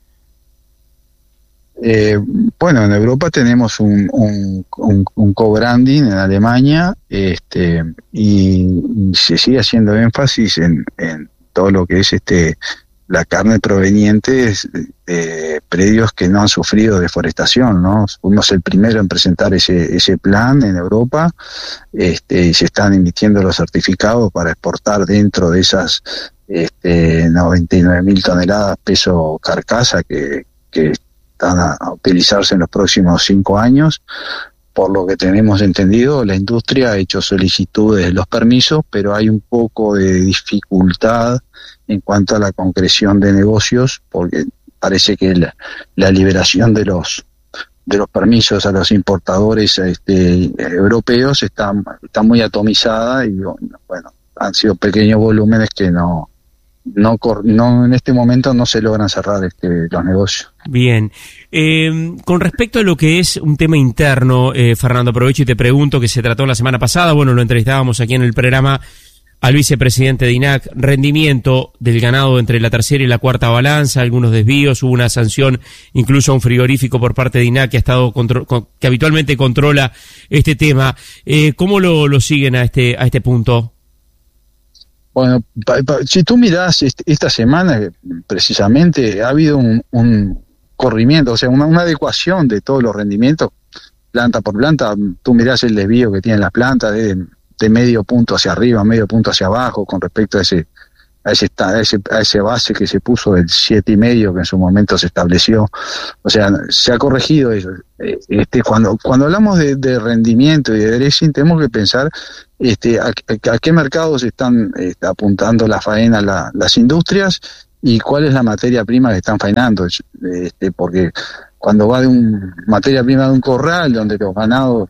Eh, bueno, en Europa tenemos un, un, un, un co-branding en Alemania, este, y, y se sigue haciendo énfasis en, en todo lo que es este la carne proveniente de, de predios que no han sufrido deforestación, ¿no? Fuimos el primero en presentar ese ese plan en Europa, este, y se están emitiendo los certificados para exportar dentro de esas este, noventa y nueve mil toneladas peso carcasa que, que están a, a utilizarse en los próximos cinco años. Por lo que tenemos entendido, la industria ha hecho solicitudes de los permisos, pero hay un poco de dificultad en cuanto a la concreción de negocios, porque parece que la, la liberación de los de los permisos a los importadores este, europeos está, está muy atomizada y bueno, han sido pequeños volúmenes que no, no, no en este momento no se logran cerrar este, los negocios. Bien. Eh, con respecto a lo que es un tema interno, eh, Fernando, aprovecho y te pregunto, que se trató la semana pasada, bueno, lo entrevistábamos aquí en el programa al vicepresidente de I N A C, rendimiento del ganado entre la tercera y la cuarta balanza, algunos desvíos, hubo una sanción incluso a un frigorífico por parte de I N A C que ha estado contro- que habitualmente controla este tema. Eh, ¿Cómo lo, lo siguen a este a este punto? Bueno, pa, pa, si tú mirás este, esta semana, precisamente, ha habido un, un corrimiento, o sea, una, una adecuación de todos los rendimientos, planta por planta. Tú mirás el desvío que tiene la planta de, de medio punto hacia arriba, medio punto hacia abajo, con respecto a ese a ese, a ese, a ese base que se puso del siete y medio que en su momento se estableció. O sea, se ha corregido eso. Este, cuando, cuando hablamos de, de rendimiento y de dressing, tenemos que pensar este, a, a, a qué mercados están este, apuntando la faena la, las industrias y cuál es la materia prima que están faenando. Este, porque cuando va de un materia prima de un corral donde los ganados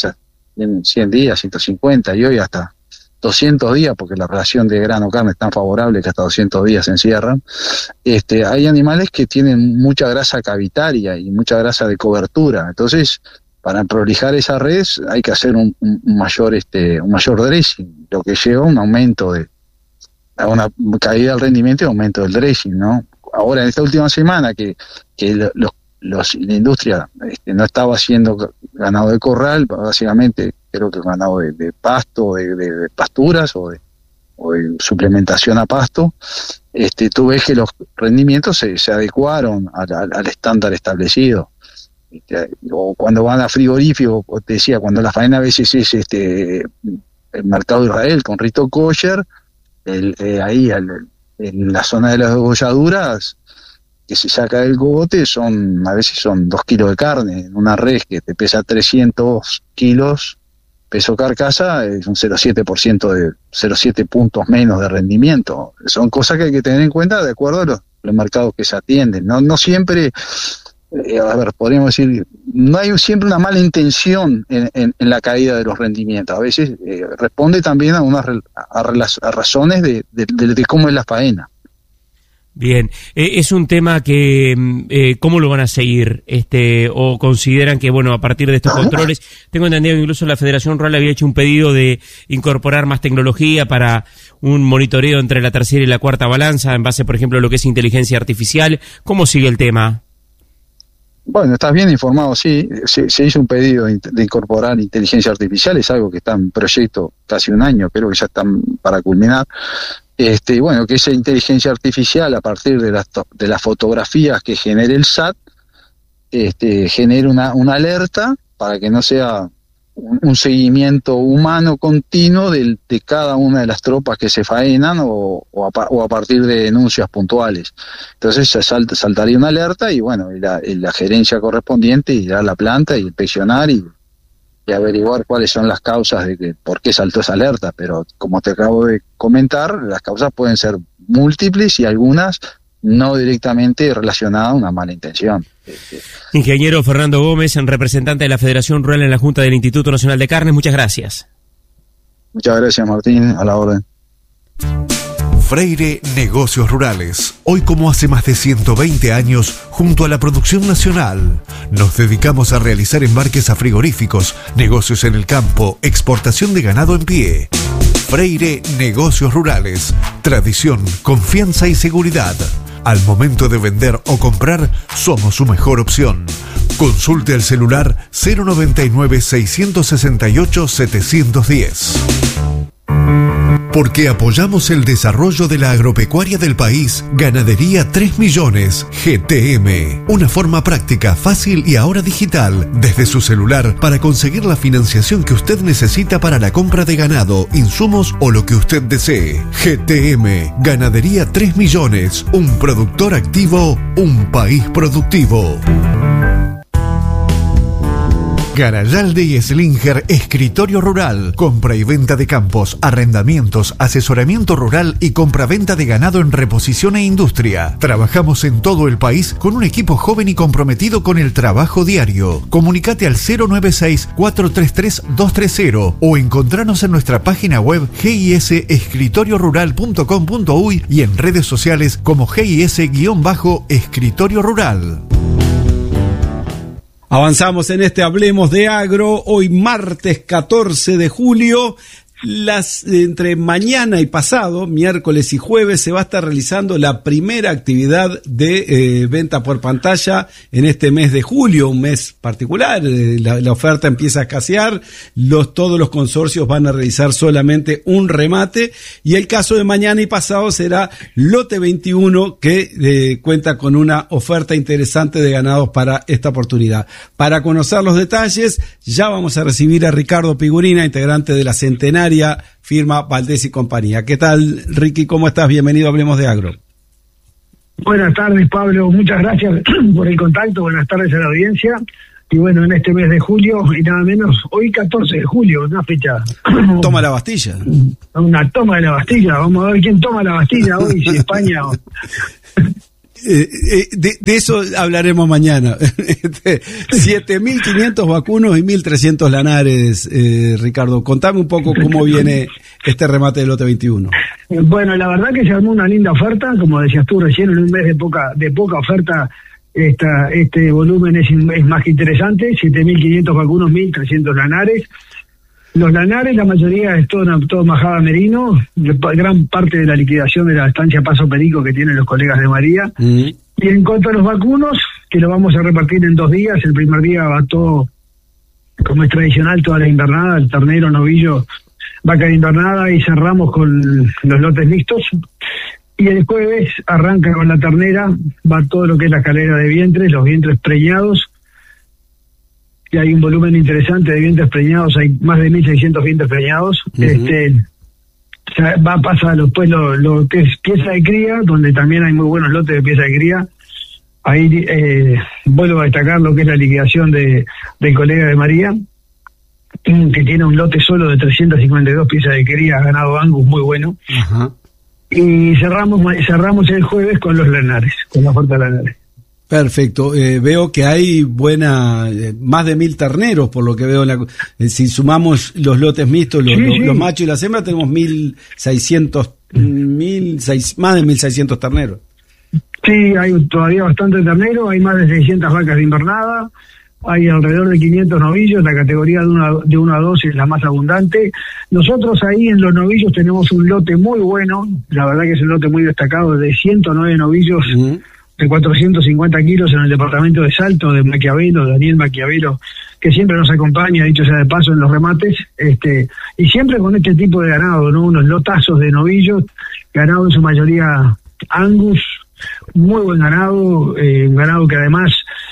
en cien días, ciento cincuenta y hoy hasta doscientos días, porque la relación de grano-carne es tan favorable que hasta doscientos días se encierran, este, hay animales que tienen mucha grasa cavitaria y mucha grasa de cobertura. Entonces, para prolijar esa red hay que hacer un, un mayor este un mayor dressing, lo que lleva a un aumento de a una caída del rendimiento y aumento del dressing, ¿no? Ahora, en esta última semana que, que los, los, la industria este, no estaba haciendo ganado de corral, básicamente creo que ganado de, de pasto, de, de, de pasturas o de, o de suplementación a pasto, este, tú ves que los rendimientos se, se adecuaron al, al, al estándar establecido. Este, o cuando van a frigorífico, te decía, cuando la faena a veces es este, el mercado de Israel con Rito Kosher, el, eh, ahí al, en la zona de las degolladuras, que se saca del cogote, son a veces son dos kilos de carne, en una res que te pesa trescientos kilos, peso carcasa, es un cero coma siete por ciento de cero coma siete puntos menos de rendimiento. Son cosas que hay que tener en cuenta de acuerdo a los, los mercados que se atienden. No, no siempre, eh, a ver, podríamos decir, no hay siempre una mala intención en, en, en la caída de los rendimientos. A veces eh, responde también a unas a, a razones de, de, de, de cómo es la faena. Bien, eh, es un tema que, eh, ¿cómo lo van a seguir? Este, o consideran que, bueno, a partir de estos controles, tengo entendido que incluso la Federación Rural había hecho un pedido de incorporar más tecnología para un monitoreo entre la tercera y la cuarta balanza, en base, por ejemplo, a lo que es inteligencia artificial. ¿Cómo sigue el tema? Bueno, estás bien informado, sí, se, se hizo un pedido de, de incorporar inteligencia artificial, es algo que está en proyecto casi un año, creo que ya están para culminar. Este, bueno, que esa inteligencia artificial, a partir de las, de las fotografías que genere el S A T, este, genere una, una alerta para que no sea un, un seguimiento humano continuo de, de cada una de las tropas que se faenan o, o, a, o a partir de denuncias puntuales. Entonces se salta, saltaría una alerta y bueno, y la, y la gerencia correspondiente irá a la planta y inspeccionar y y averiguar cuáles son las causas de que por qué saltó esa alerta, pero como te acabo de comentar, las causas pueden ser múltiples y algunas no directamente relacionadas a una mala intención. Ingeniero Fernando Gómez, representante de la Federación Rural en la Junta del Instituto Nacional de Carnes, muchas gracias. Muchas gracias, Martín, a la orden. Freire Negocios Rurales. Hoy, como hace más de ciento veinte años, junto a la producción nacional, nos dedicamos a realizar embarques a frigoríficos, negocios en el campo, exportación de ganado en pie. Freire Negocios Rurales. Tradición, confianza y seguridad. Al momento de vender o comprar, somos su mejor opción. Consulte al celular cero noventa y nueve, seiscientos sesenta y ocho, setecientos diez. Porque apoyamos el desarrollo de la agropecuaria del país, Ganadería tres millones, G T M. Una forma práctica, fácil y ahora digital, desde su celular, para conseguir la financiación que usted necesita para la compra de ganado, insumos o lo que usted desee. G T M, Ganadería tres millones, un productor activo, un país productivo. Garayalde y Slinger Escritorio Rural. Compra y venta de campos, arrendamientos, asesoramiento rural y compra-venta de ganado en reposición e industria. Trabajamos en todo el país con un equipo joven y comprometido con el trabajo diario. Comunicate al cero nueve seis, cuatro tres tres, dos tres cero o encontranos en nuestra página web g i s escritorio rural punto com punto u y y en redes sociales como G I S-Escritorio Rural. Avanzamos en este Hablemos de Agro, hoy martes catorce de julio. Las, entre mañana y pasado, miércoles y jueves, se va a estar realizando la primera actividad de eh, venta por pantalla en este mes de julio, un mes particular. Eh, la, la oferta empieza a escasear, los, todos los consorcios van a realizar solamente un remate, y el caso de mañana y pasado será lote veintiuno, que eh, cuenta con una oferta interesante de ganados para esta oportunidad. Para conocer los detalles, ya vamos a recibir a Ricardo Pigurina, integrante de la centenaria firma Valdés y Compañía. ¿Qué tal, Ricky? ¿Cómo estás? Bienvenido a Hablemos de Agro. Buenas tardes, Pablo. Muchas gracias por el contacto. Buenas tardes a la audiencia. Y bueno, en este mes de julio, y nada menos, hoy catorce de julio, una fecha... Toma la Bastilla. Una toma de la Bastilla. Vamos a ver quién toma la Bastilla hoy, si España o... Eh, eh, de, de eso hablaremos mañana. siete mil quinientos vacunos y mil trescientos lanares, eh, Ricardo. Contame un poco cómo viene este remate del lote veintiuno. Bueno, la verdad que se armó una linda oferta, como decías tú recién, en un mes de poca de poca oferta. Esta, este volumen es, es más que interesante, siete mil quinientos vacunos, mil trescientos lanares. Los lanares, la mayoría es todo, todo majada merino, gran parte de la liquidación de la estancia Paso Perico que tienen los colegas de María. Mm. Y en cuanto a los vacunos, que lo vamos a repartir en dos días, el primer día va todo, como es tradicional, toda la invernada, el ternero, novillo, vaca de invernada, y cerramos con los lotes mixtos. Y el jueves arranca con la ternera, va todo lo que es la escalera de vientres, los vientres preñados. Y hay un volumen interesante de vientres preñados, hay más de mil seiscientos vientres preñados. Uh-huh. Este va a pasar después lo, lo que es pieza de cría, donde también hay muy buenos lotes de pieza de cría. Ahí eh, vuelvo a destacar lo que es la liquidación de del colega de María, que tiene un lote solo de trescientas cincuenta y dos piezas de cría, ganado Angus, muy bueno. Uh-huh. Y cerramos cerramos el jueves con los lanares, con la oferta de lanares. Perfecto, eh, veo que hay buena, eh, más de mil terneros, por lo que veo, en la, eh, si sumamos los lotes mixtos, los, sí, los, sí. los machos y las hembras, tenemos mil seiscientos, mil seis, más de mil seiscientos terneros. Sí, hay todavía bastante ternero, hay más de seiscientas vacas de invernada, hay alrededor de quinientos novillos, la categoría de uno de uno a dos es la más abundante. Nosotros ahí en los novillos tenemos un lote muy bueno, la verdad que es un lote muy destacado, de ciento nueve novillos, uh-huh. de cuatrocientos cincuenta kilos en el departamento de Salto, de Maquiavelo, Daniel Maquiavelo, que siempre nos acompaña, dicho sea de paso, en los remates, este y siempre con este tipo de ganado, ¿no? Unos lotazos de novillos, ganado en su mayoría Angus, muy buen ganado, eh, un ganado que además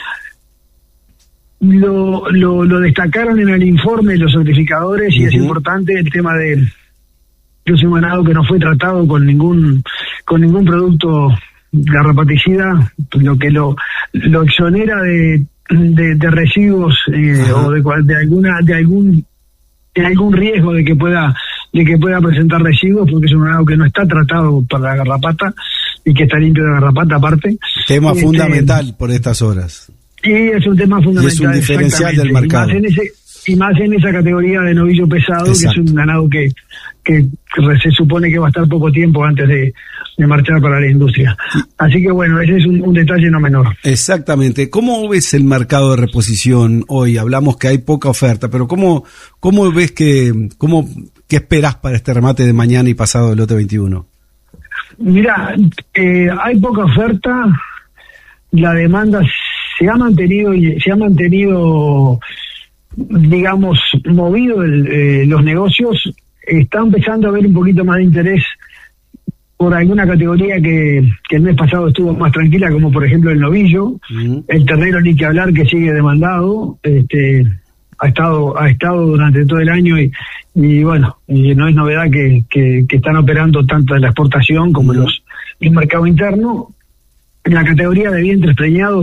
lo, lo, lo destacaron en el informe los certificadores, uh-huh. y es importante el tema de que es un ganado que no fue tratado con ningún con ningún producto garrapaticida, lo que lo lo exonera de de, de residuos eh, o de, de alguna de algún de algún riesgo de que pueda de que pueda presentar residuos, porque es un ganado que no está tratado para la garrapata y que está limpio de garrapata aparte. Tema este, fundamental por estas horas. Y es un tema fundamental. Y es un diferencial del mercado. Y más en ese, y más en esa categoría de novillo pesado, exacto. Que es un ganado que, que se supone que va a estar poco tiempo antes de, de marchar para la industria. Así que bueno, ese es un, un detalle no menor. Exactamente. ¿Cómo ves el mercado de reposición hoy? Hablamos que hay poca oferta, pero ¿cómo, cómo ves que, cómo, qué esperás para este remate de mañana y pasado del lote veintiuno? Mira, eh, hay poca oferta, la demanda se ha mantenido y se ha mantenido, digamos, movido el, eh, los negocios. Está empezando a haber un poquito más de interés por alguna categoría que, que el mes pasado estuvo más tranquila, como por ejemplo el novillo, uh-huh. El ternero ni que hablar, que sigue demandado, este ha estado ha estado durante todo el año y, y bueno, y no es novedad que, que, que están operando tanto en la exportación como en uh-huh. los el mercado interno. En la categoría de vientres preñados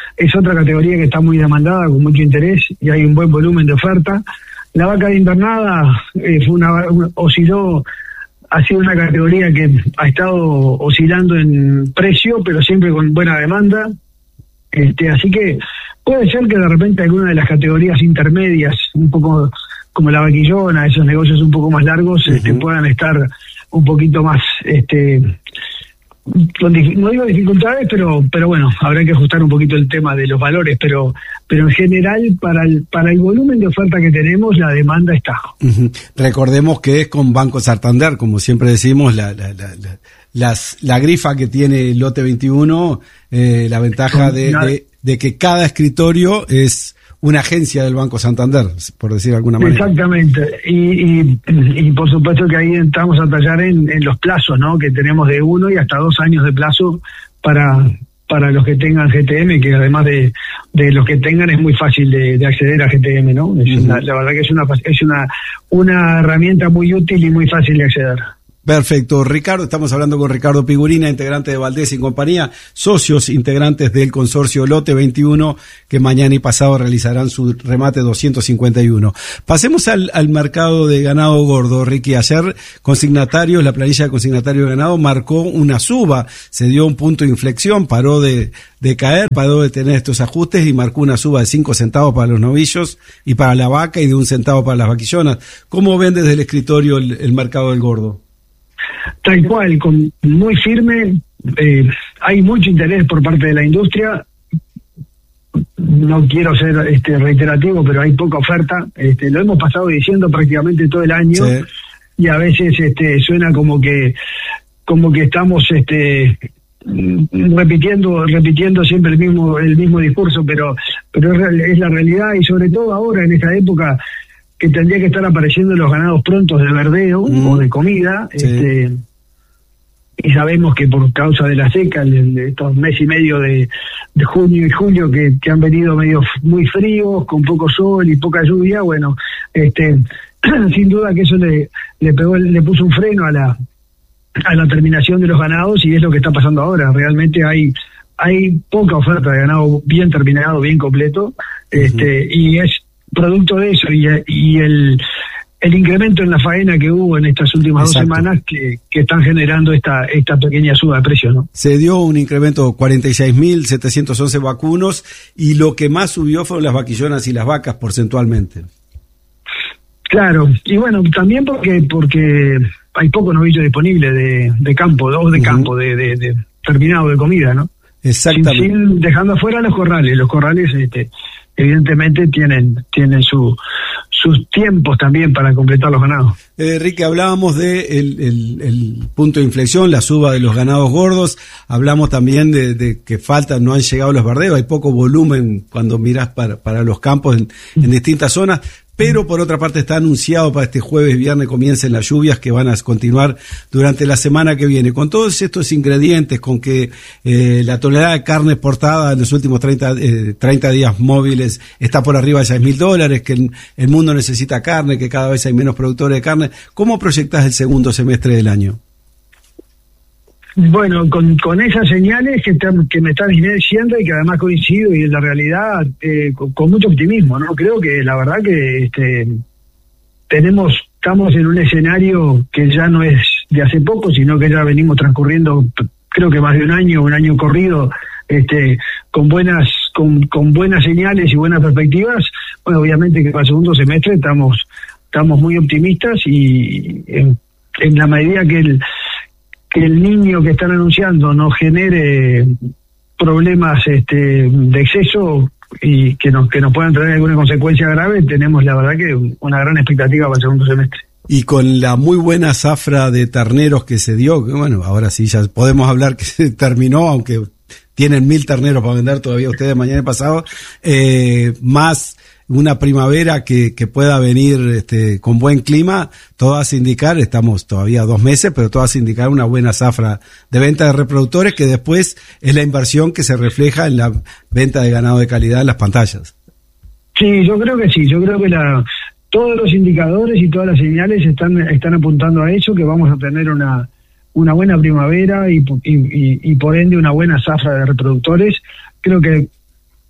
es otra categoría que está muy demandada, con mucho interés, y hay un buen volumen de oferta. La vaca de invernada eh, fue una, una, osciló, ha sido una categoría que ha estado oscilando en precio, pero siempre con buena demanda. Este, así que puede ser que de repente alguna de las categorías intermedias, un poco como la vaquillona, esos negocios un poco más largos, uh-huh. este, puedan estar un poquito más, este, con, no digo dificultades, pero pero bueno, habrá que ajustar un poquito el tema de los valores, pero pero en general para el para el volumen de oferta que tenemos, la demanda está. Uh-huh. Recordemos que es con Banco Santander, como siempre decimos, la la la, la, las, la grifa que tiene el lote veintiuno, eh, la ventaja de, de, de que cada escritorio es una agencia del Banco Santander, por decir de alguna manera. Exactamente, y, y, y por supuesto que ahí entramos a tallar en, en los plazos, ¿no? Que tenemos de uno y hasta dos años de plazo para para los que tengan G T M, que además de, de los que tengan es muy fácil de, de acceder a G T M, ¿no? Es uh-huh. una, la verdad que es una es una una herramienta muy útil y muy fácil de acceder. Perfecto, Ricardo, estamos hablando con Ricardo Pigurina, integrante de Valdés y compañía, socios integrantes del consorcio Lote veintiuno, que mañana y pasado realizarán su remate doscientos cincuenta y uno. Pasemos al, al mercado de ganado gordo, Ricky. Ayer consignatarios, la planilla de consignatarios de ganado marcó una suba, se dio un punto de inflexión, paró de, de caer, paró de tener estos ajustes y marcó una suba de cinco centavos para los novillos y para la vaca y de un centavo para las vaquillonas. ¿Cómo ven desde el escritorio el, el mercado del gordo? Tal cual, con, muy firme, eh, hay mucho interés por parte de la industria. No quiero ser este reiterativo, pero hay poca oferta. Este, lo hemos pasado diciendo prácticamente todo el año, sí. Y a veces este, suena como que como que estamos este repitiendo repitiendo siempre el mismo el mismo discurso, pero pero es, es la realidad, y sobre todo ahora en esta época que tendría que estar apareciendo los ganados prontos de verdeo mm. o de comida, sí. este, y sabemos que por causa de la seca, de, de estos meses y medio de, de junio y julio que, que han venido medio muy fríos, con poco sol y poca lluvia, bueno, este, sin duda que eso le, le pegó, le puso un freno a la a la terminación de los ganados, y es lo que está pasando ahora. Realmente hay hay poca oferta de ganado bien terminado, bien completo, este, uh-huh. y es producto de eso y, y el, el incremento en la faena que hubo en estas últimas Exacto. dos semanas que, que están generando esta esta pequeña suba de precios, ¿no? Se dio un incremento de cuarenta y seis mil setecientos once vacunos, y lo que más subió fueron las vaquillonas y las vacas porcentualmente. Claro, y bueno, también porque porque hay poco novillo disponible de, de campo, o de uh-huh. campo, de, de, de terminado de comida, ¿no? Exactamente. Sin, sin, dejando afuera los corrales, los corrales este evidentemente tienen tienen su sus tiempos también para completar los ganados. Eh, Ricky, hablábamos de el, el, el punto de inflexión, la suba de los ganados gordos, hablamos también de, de que faltan, no han llegado los verdeos, hay poco volumen cuando mirás para, para los campos en, en distintas zonas, pero por otra parte está anunciado para este jueves, viernes comiencen las lluvias que van a continuar durante la semana que viene. Con todos estos ingredientes, con que eh, la tonelada de carne exportada en los últimos treinta, eh, treinta días móviles está por arriba de seis mil dólares, que el, el mundo necesita carne, que cada vez hay menos productores de carne, ¿cómo proyectás el segundo semestre del año? Bueno, con, con esas señales que, te, que me están diciendo y que además coincido, y en la realidad eh, con, con mucho optimismo, ¿no? Creo que la verdad que este, tenemos, estamos en un escenario que ya no es de hace poco, sino que ya venimos transcurriendo, creo que más de un año, un año corrido, este, con buenas, con, con buenas señales y buenas perspectivas. Bueno, obviamente que para el segundo semestre estamos, estamos muy optimistas, y en, en la medida que el que el niño que están anunciando no genere problemas este, de exceso y que nos que nos puedan traer alguna consecuencia grave, tenemos la verdad que una gran expectativa para el segundo semestre. Y con la muy buena zafra de terneros que se dio, que bueno, ahora sí ya podemos hablar que se terminó, aunque tienen mil terneros para vender todavía ustedes mañana y pasado, eh, más una primavera que, que pueda venir este, con buen clima, todo hace indicar, estamos todavía dos meses, pero todo hace indicar una buena zafra de venta de reproductores, que después es la inversión que se refleja en la venta de ganado de calidad en las pantallas. Sí, yo creo que sí, yo creo que la, todos los indicadores y todas las señales están, están apuntando a eso, que vamos a tener una, una buena primavera y, y, y, y por ende una buena zafra de reproductores. Creo que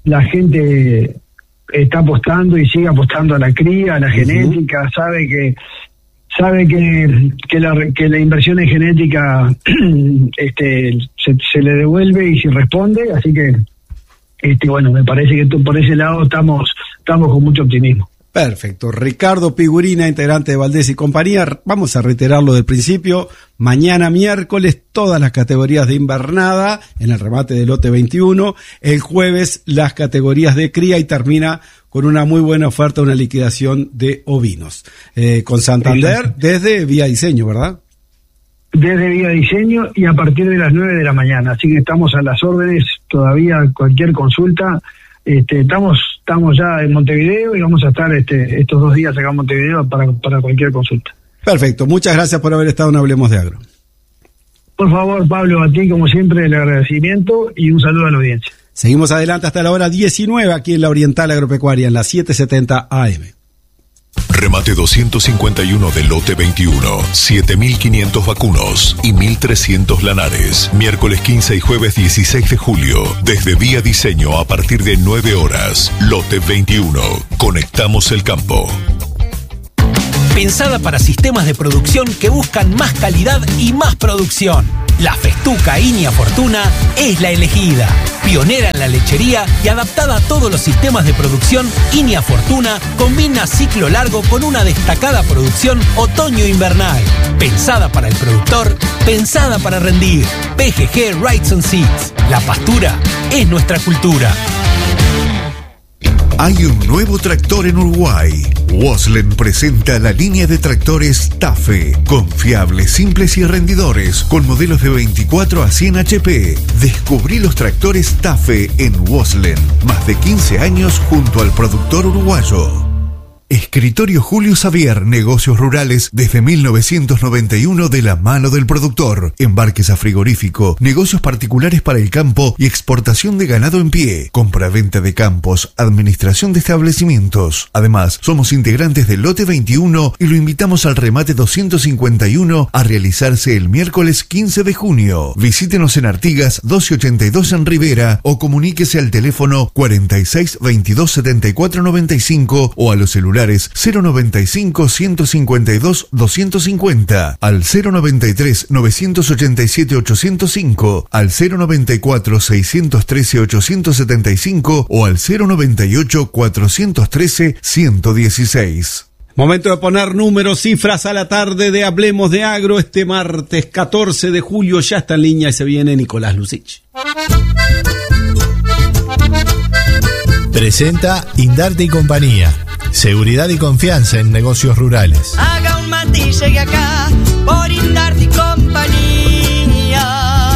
la gente está apostando y sigue apostando a la cría, a la uh-huh. genética, sabe que sabe que que la, que la inversión en genética este se, se le devuelve y se responde, así que este bueno, me parece que tú, por ese lado estamos estamos con mucho optimismo. Perfecto. Ricardo Pigurina, integrante de Valdés y compañía. Vamos a reiterarlo del principio. Mañana miércoles todas las categorías de invernada en el remate del lote veintiuno. El jueves las categorías de cría y termina con una muy buena oferta, una liquidación de ovinos. Eh, con Santander desde Vía Diseño, ¿verdad? Desde Vía Diseño y a partir de las nueve de la mañana. Así que estamos a las órdenes. Todavía cualquier consulta. Este, estamos estamos ya en Montevideo y vamos a estar este, estos dos días acá en Montevideo para, para cualquier consulta. Perfecto, muchas gracias por haber estado en Hablemos de Agro. Por favor, Pablo, a ti como siempre el agradecimiento y un saludo a la audiencia. Seguimos adelante hasta la hora diecinueve aquí en la Oriental Agropecuaria en la setecientos setenta A M. Remate doscientos cincuenta y uno del lote veintiuno, siete mil quinientos vacunos y mil trescientos lanares. Miércoles quince y jueves dieciséis de julio, desde Vía Diseño a partir de nueve horas. Lote veintiuno, conectamos el campo. Pensada para sistemas de producción que buscan más calidad y más producción. La Festuca Inia Fortuna es la elegida. Pionera en la lechería y adaptada a todos los sistemas de producción, Inia Fortuna combina ciclo largo con una destacada producción otoño-invernal. Pensada para el productor, pensada para rendir. P G G Rights and Seeds. La pastura es nuestra cultura. Hay un nuevo tractor en Uruguay. Waslen presenta la línea de tractores TAFE, confiables, simples y rendidores, con modelos de veinticuatro a cien H P. Descubrí los tractores TAFE en Waslen, más de quince años junto al productor uruguayo. Escritorio Julio Xavier, negocios rurales desde mil novecientos noventa y uno de la mano del productor. Embarques a frigorífico, negocios particulares para el campo y exportación de ganado en pie. Compra-venta de campos, administración de establecimientos. Además, somos integrantes del lote veintiuno y lo invitamos al remate doscientos cincuenta y uno a realizarse el miércoles quince de junio. Visítenos en Artigas doce ochenta y dos en Rivera o comuníquese al teléfono cuarenta y seis veintidós setenta y cuatro noventa y cinco o a los celulares cero noventa y cinco ciento cincuenta y dos doscientos cincuenta, al cero noventa y tres novecientos ochenta y siete ochocientos cinco, al cero noventa y cuatro seiscientos trece ochocientos setenta y cinco o al cero noventa y ocho cuatrocientos trece ciento dieciséis. Momento de poner números, cifras a la tarde de Hablemos de Agro. Este martes catorce de julio ya está en línea y se viene Nicolás Lucich. Presenta Indarte y Compañía. Seguridad y confianza en negocios rurales. Haga un mate y llegue acá por Indarte y Compañía.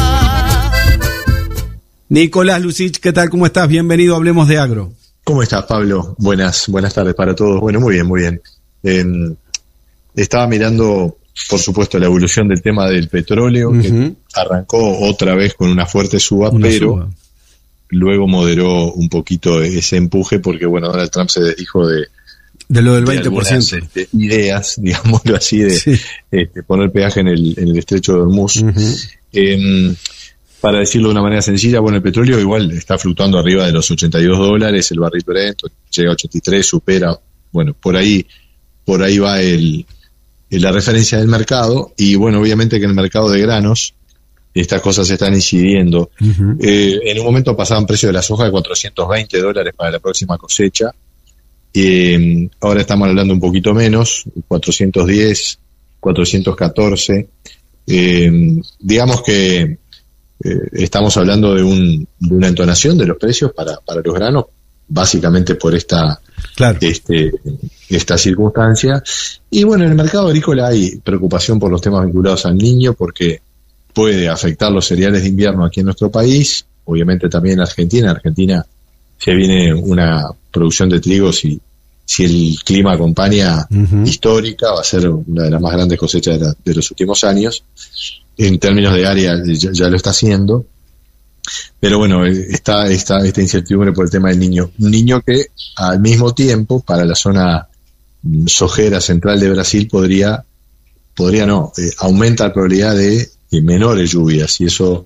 Nicolás Lucich, ¿qué tal? ¿Cómo estás? Bienvenido a Hablemos de Agro. ¿Cómo estás, Pablo? Buenas, buenas tardes para todos. Bueno, muy bien, muy bien. Eh, estaba mirando, por supuesto, la evolución del tema del petróleo, uh-huh. que arrancó otra vez con una fuerte suba, una pero suba. Luego moderó un poquito ese empuje porque, bueno, Donald Trump se desdijo de de lo del veinte por ciento. De algunas, este, ideas, digámoslo así, de sí. este, poner peaje en el, en el estrecho de Hormuz. Uh-huh. Eh, para decirlo de una manera sencilla, bueno, el petróleo igual está fluctuando arriba de los ochenta y dos dólares, el barril Brent llega a ochenta y tres, supera, bueno, por ahí, por ahí va el, el la referencia del mercado, y bueno, obviamente que en el mercado de granos estas cosas están incidiendo. Uh-huh. Eh, en un momento pasaban precios de la soja de cuatrocientos veinte dólares para la próxima cosecha. Eh, ahora estamos hablando un poquito menos, cuatrocientos diez, cuatrocientos catorce. Eh, digamos que eh, estamos hablando de, un, de una entonación de los precios para, para los granos, básicamente por esta, claro. este, esta circunstancia. Y bueno, en el mercado agrícola hay preocupación por los temas vinculados al Niño, porque puede afectar los cereales de invierno aquí en nuestro país, obviamente también en Argentina. En Argentina se viene una producción de trigo, si, si el clima acompaña, uh-huh. histórica, va a ser una de las más grandes cosechas de, la, de los últimos años. En términos de área ya, ya lo está haciendo, pero bueno, está, está esta incertidumbre por el tema del Niño. Un Niño que al mismo tiempo para la zona sojera central de Brasil podría, podría no, eh, aumenta la probabilidad de y menores lluvias, y eso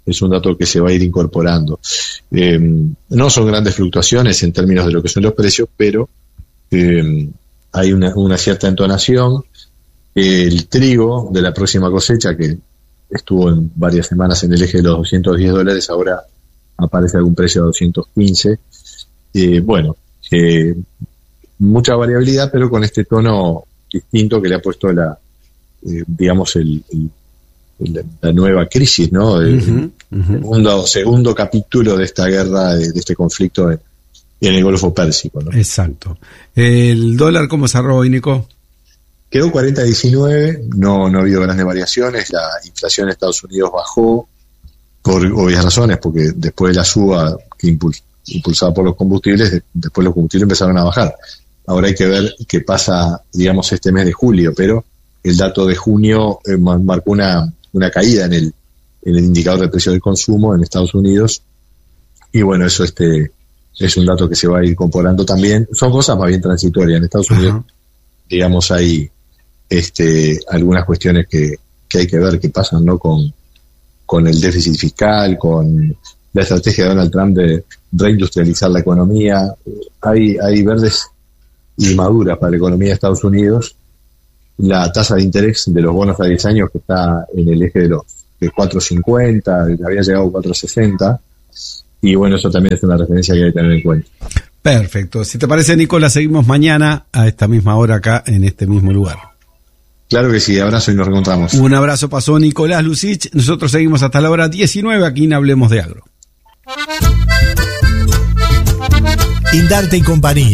es un dato que se va a ir incorporando. Eh, no son grandes fluctuaciones en términos de lo que son los precios, pero eh, hay una, una cierta entonación. El trigo de la próxima cosecha, que estuvo en varias semanas en el eje de los doscientos diez dólares, ahora aparece algún precio de doscientos quince. Eh, bueno, eh, mucha variabilidad, pero con este tono distinto que le ha puesto la, eh, digamos, el, el, el, la nueva crisis, ¿no? El, uh-huh, uh-huh. Segundo, segundo capítulo de esta guerra, de, de este conflicto en, en el Golfo Pérsico, ¿no? Exacto. ¿El dólar cómo cerró hoy, Nico? Quedó cuarenta diecinueve, no, no ha habido grandes variaciones, la inflación en Estados Unidos bajó por obvias razones, porque después de la suba que impuls, impulsada por los combustibles, de, después los combustibles empezaron a bajar. Ahora hay que ver qué pasa, digamos, este mes de julio, pero el dato de junio eh, marcó una, una caída en el, en el indicador de precio del consumo en Estados Unidos, y bueno, eso este es un dato que se va a ir incorporando también. Son cosas más bien transitorias. En Estados Unidos, uh-huh. digamos, hay este algunas cuestiones que, que hay que ver qué pasan, ¿no? Con, con el déficit fiscal, con la estrategia de Donald Trump de reindustrializar la economía. Hay, hay verdes y maduras para la economía de Estados Unidos. La tasa de interés de los bonos a diez años, que está en el eje de los de cuatro cincuenta, había llegado a cuatro sesenta, y bueno, eso también es una referencia que hay que tener en cuenta. Perfecto. Si te parece, Nicolás, seguimos mañana a esta misma hora acá, en este mismo lugar. Claro que sí, abrazo y nos reencontramos. Un abrazo, pasó Nicolás Lucich. Nosotros seguimos hasta la hora diecinueve aquí en Hablemos de Agro. Indarte y compañía.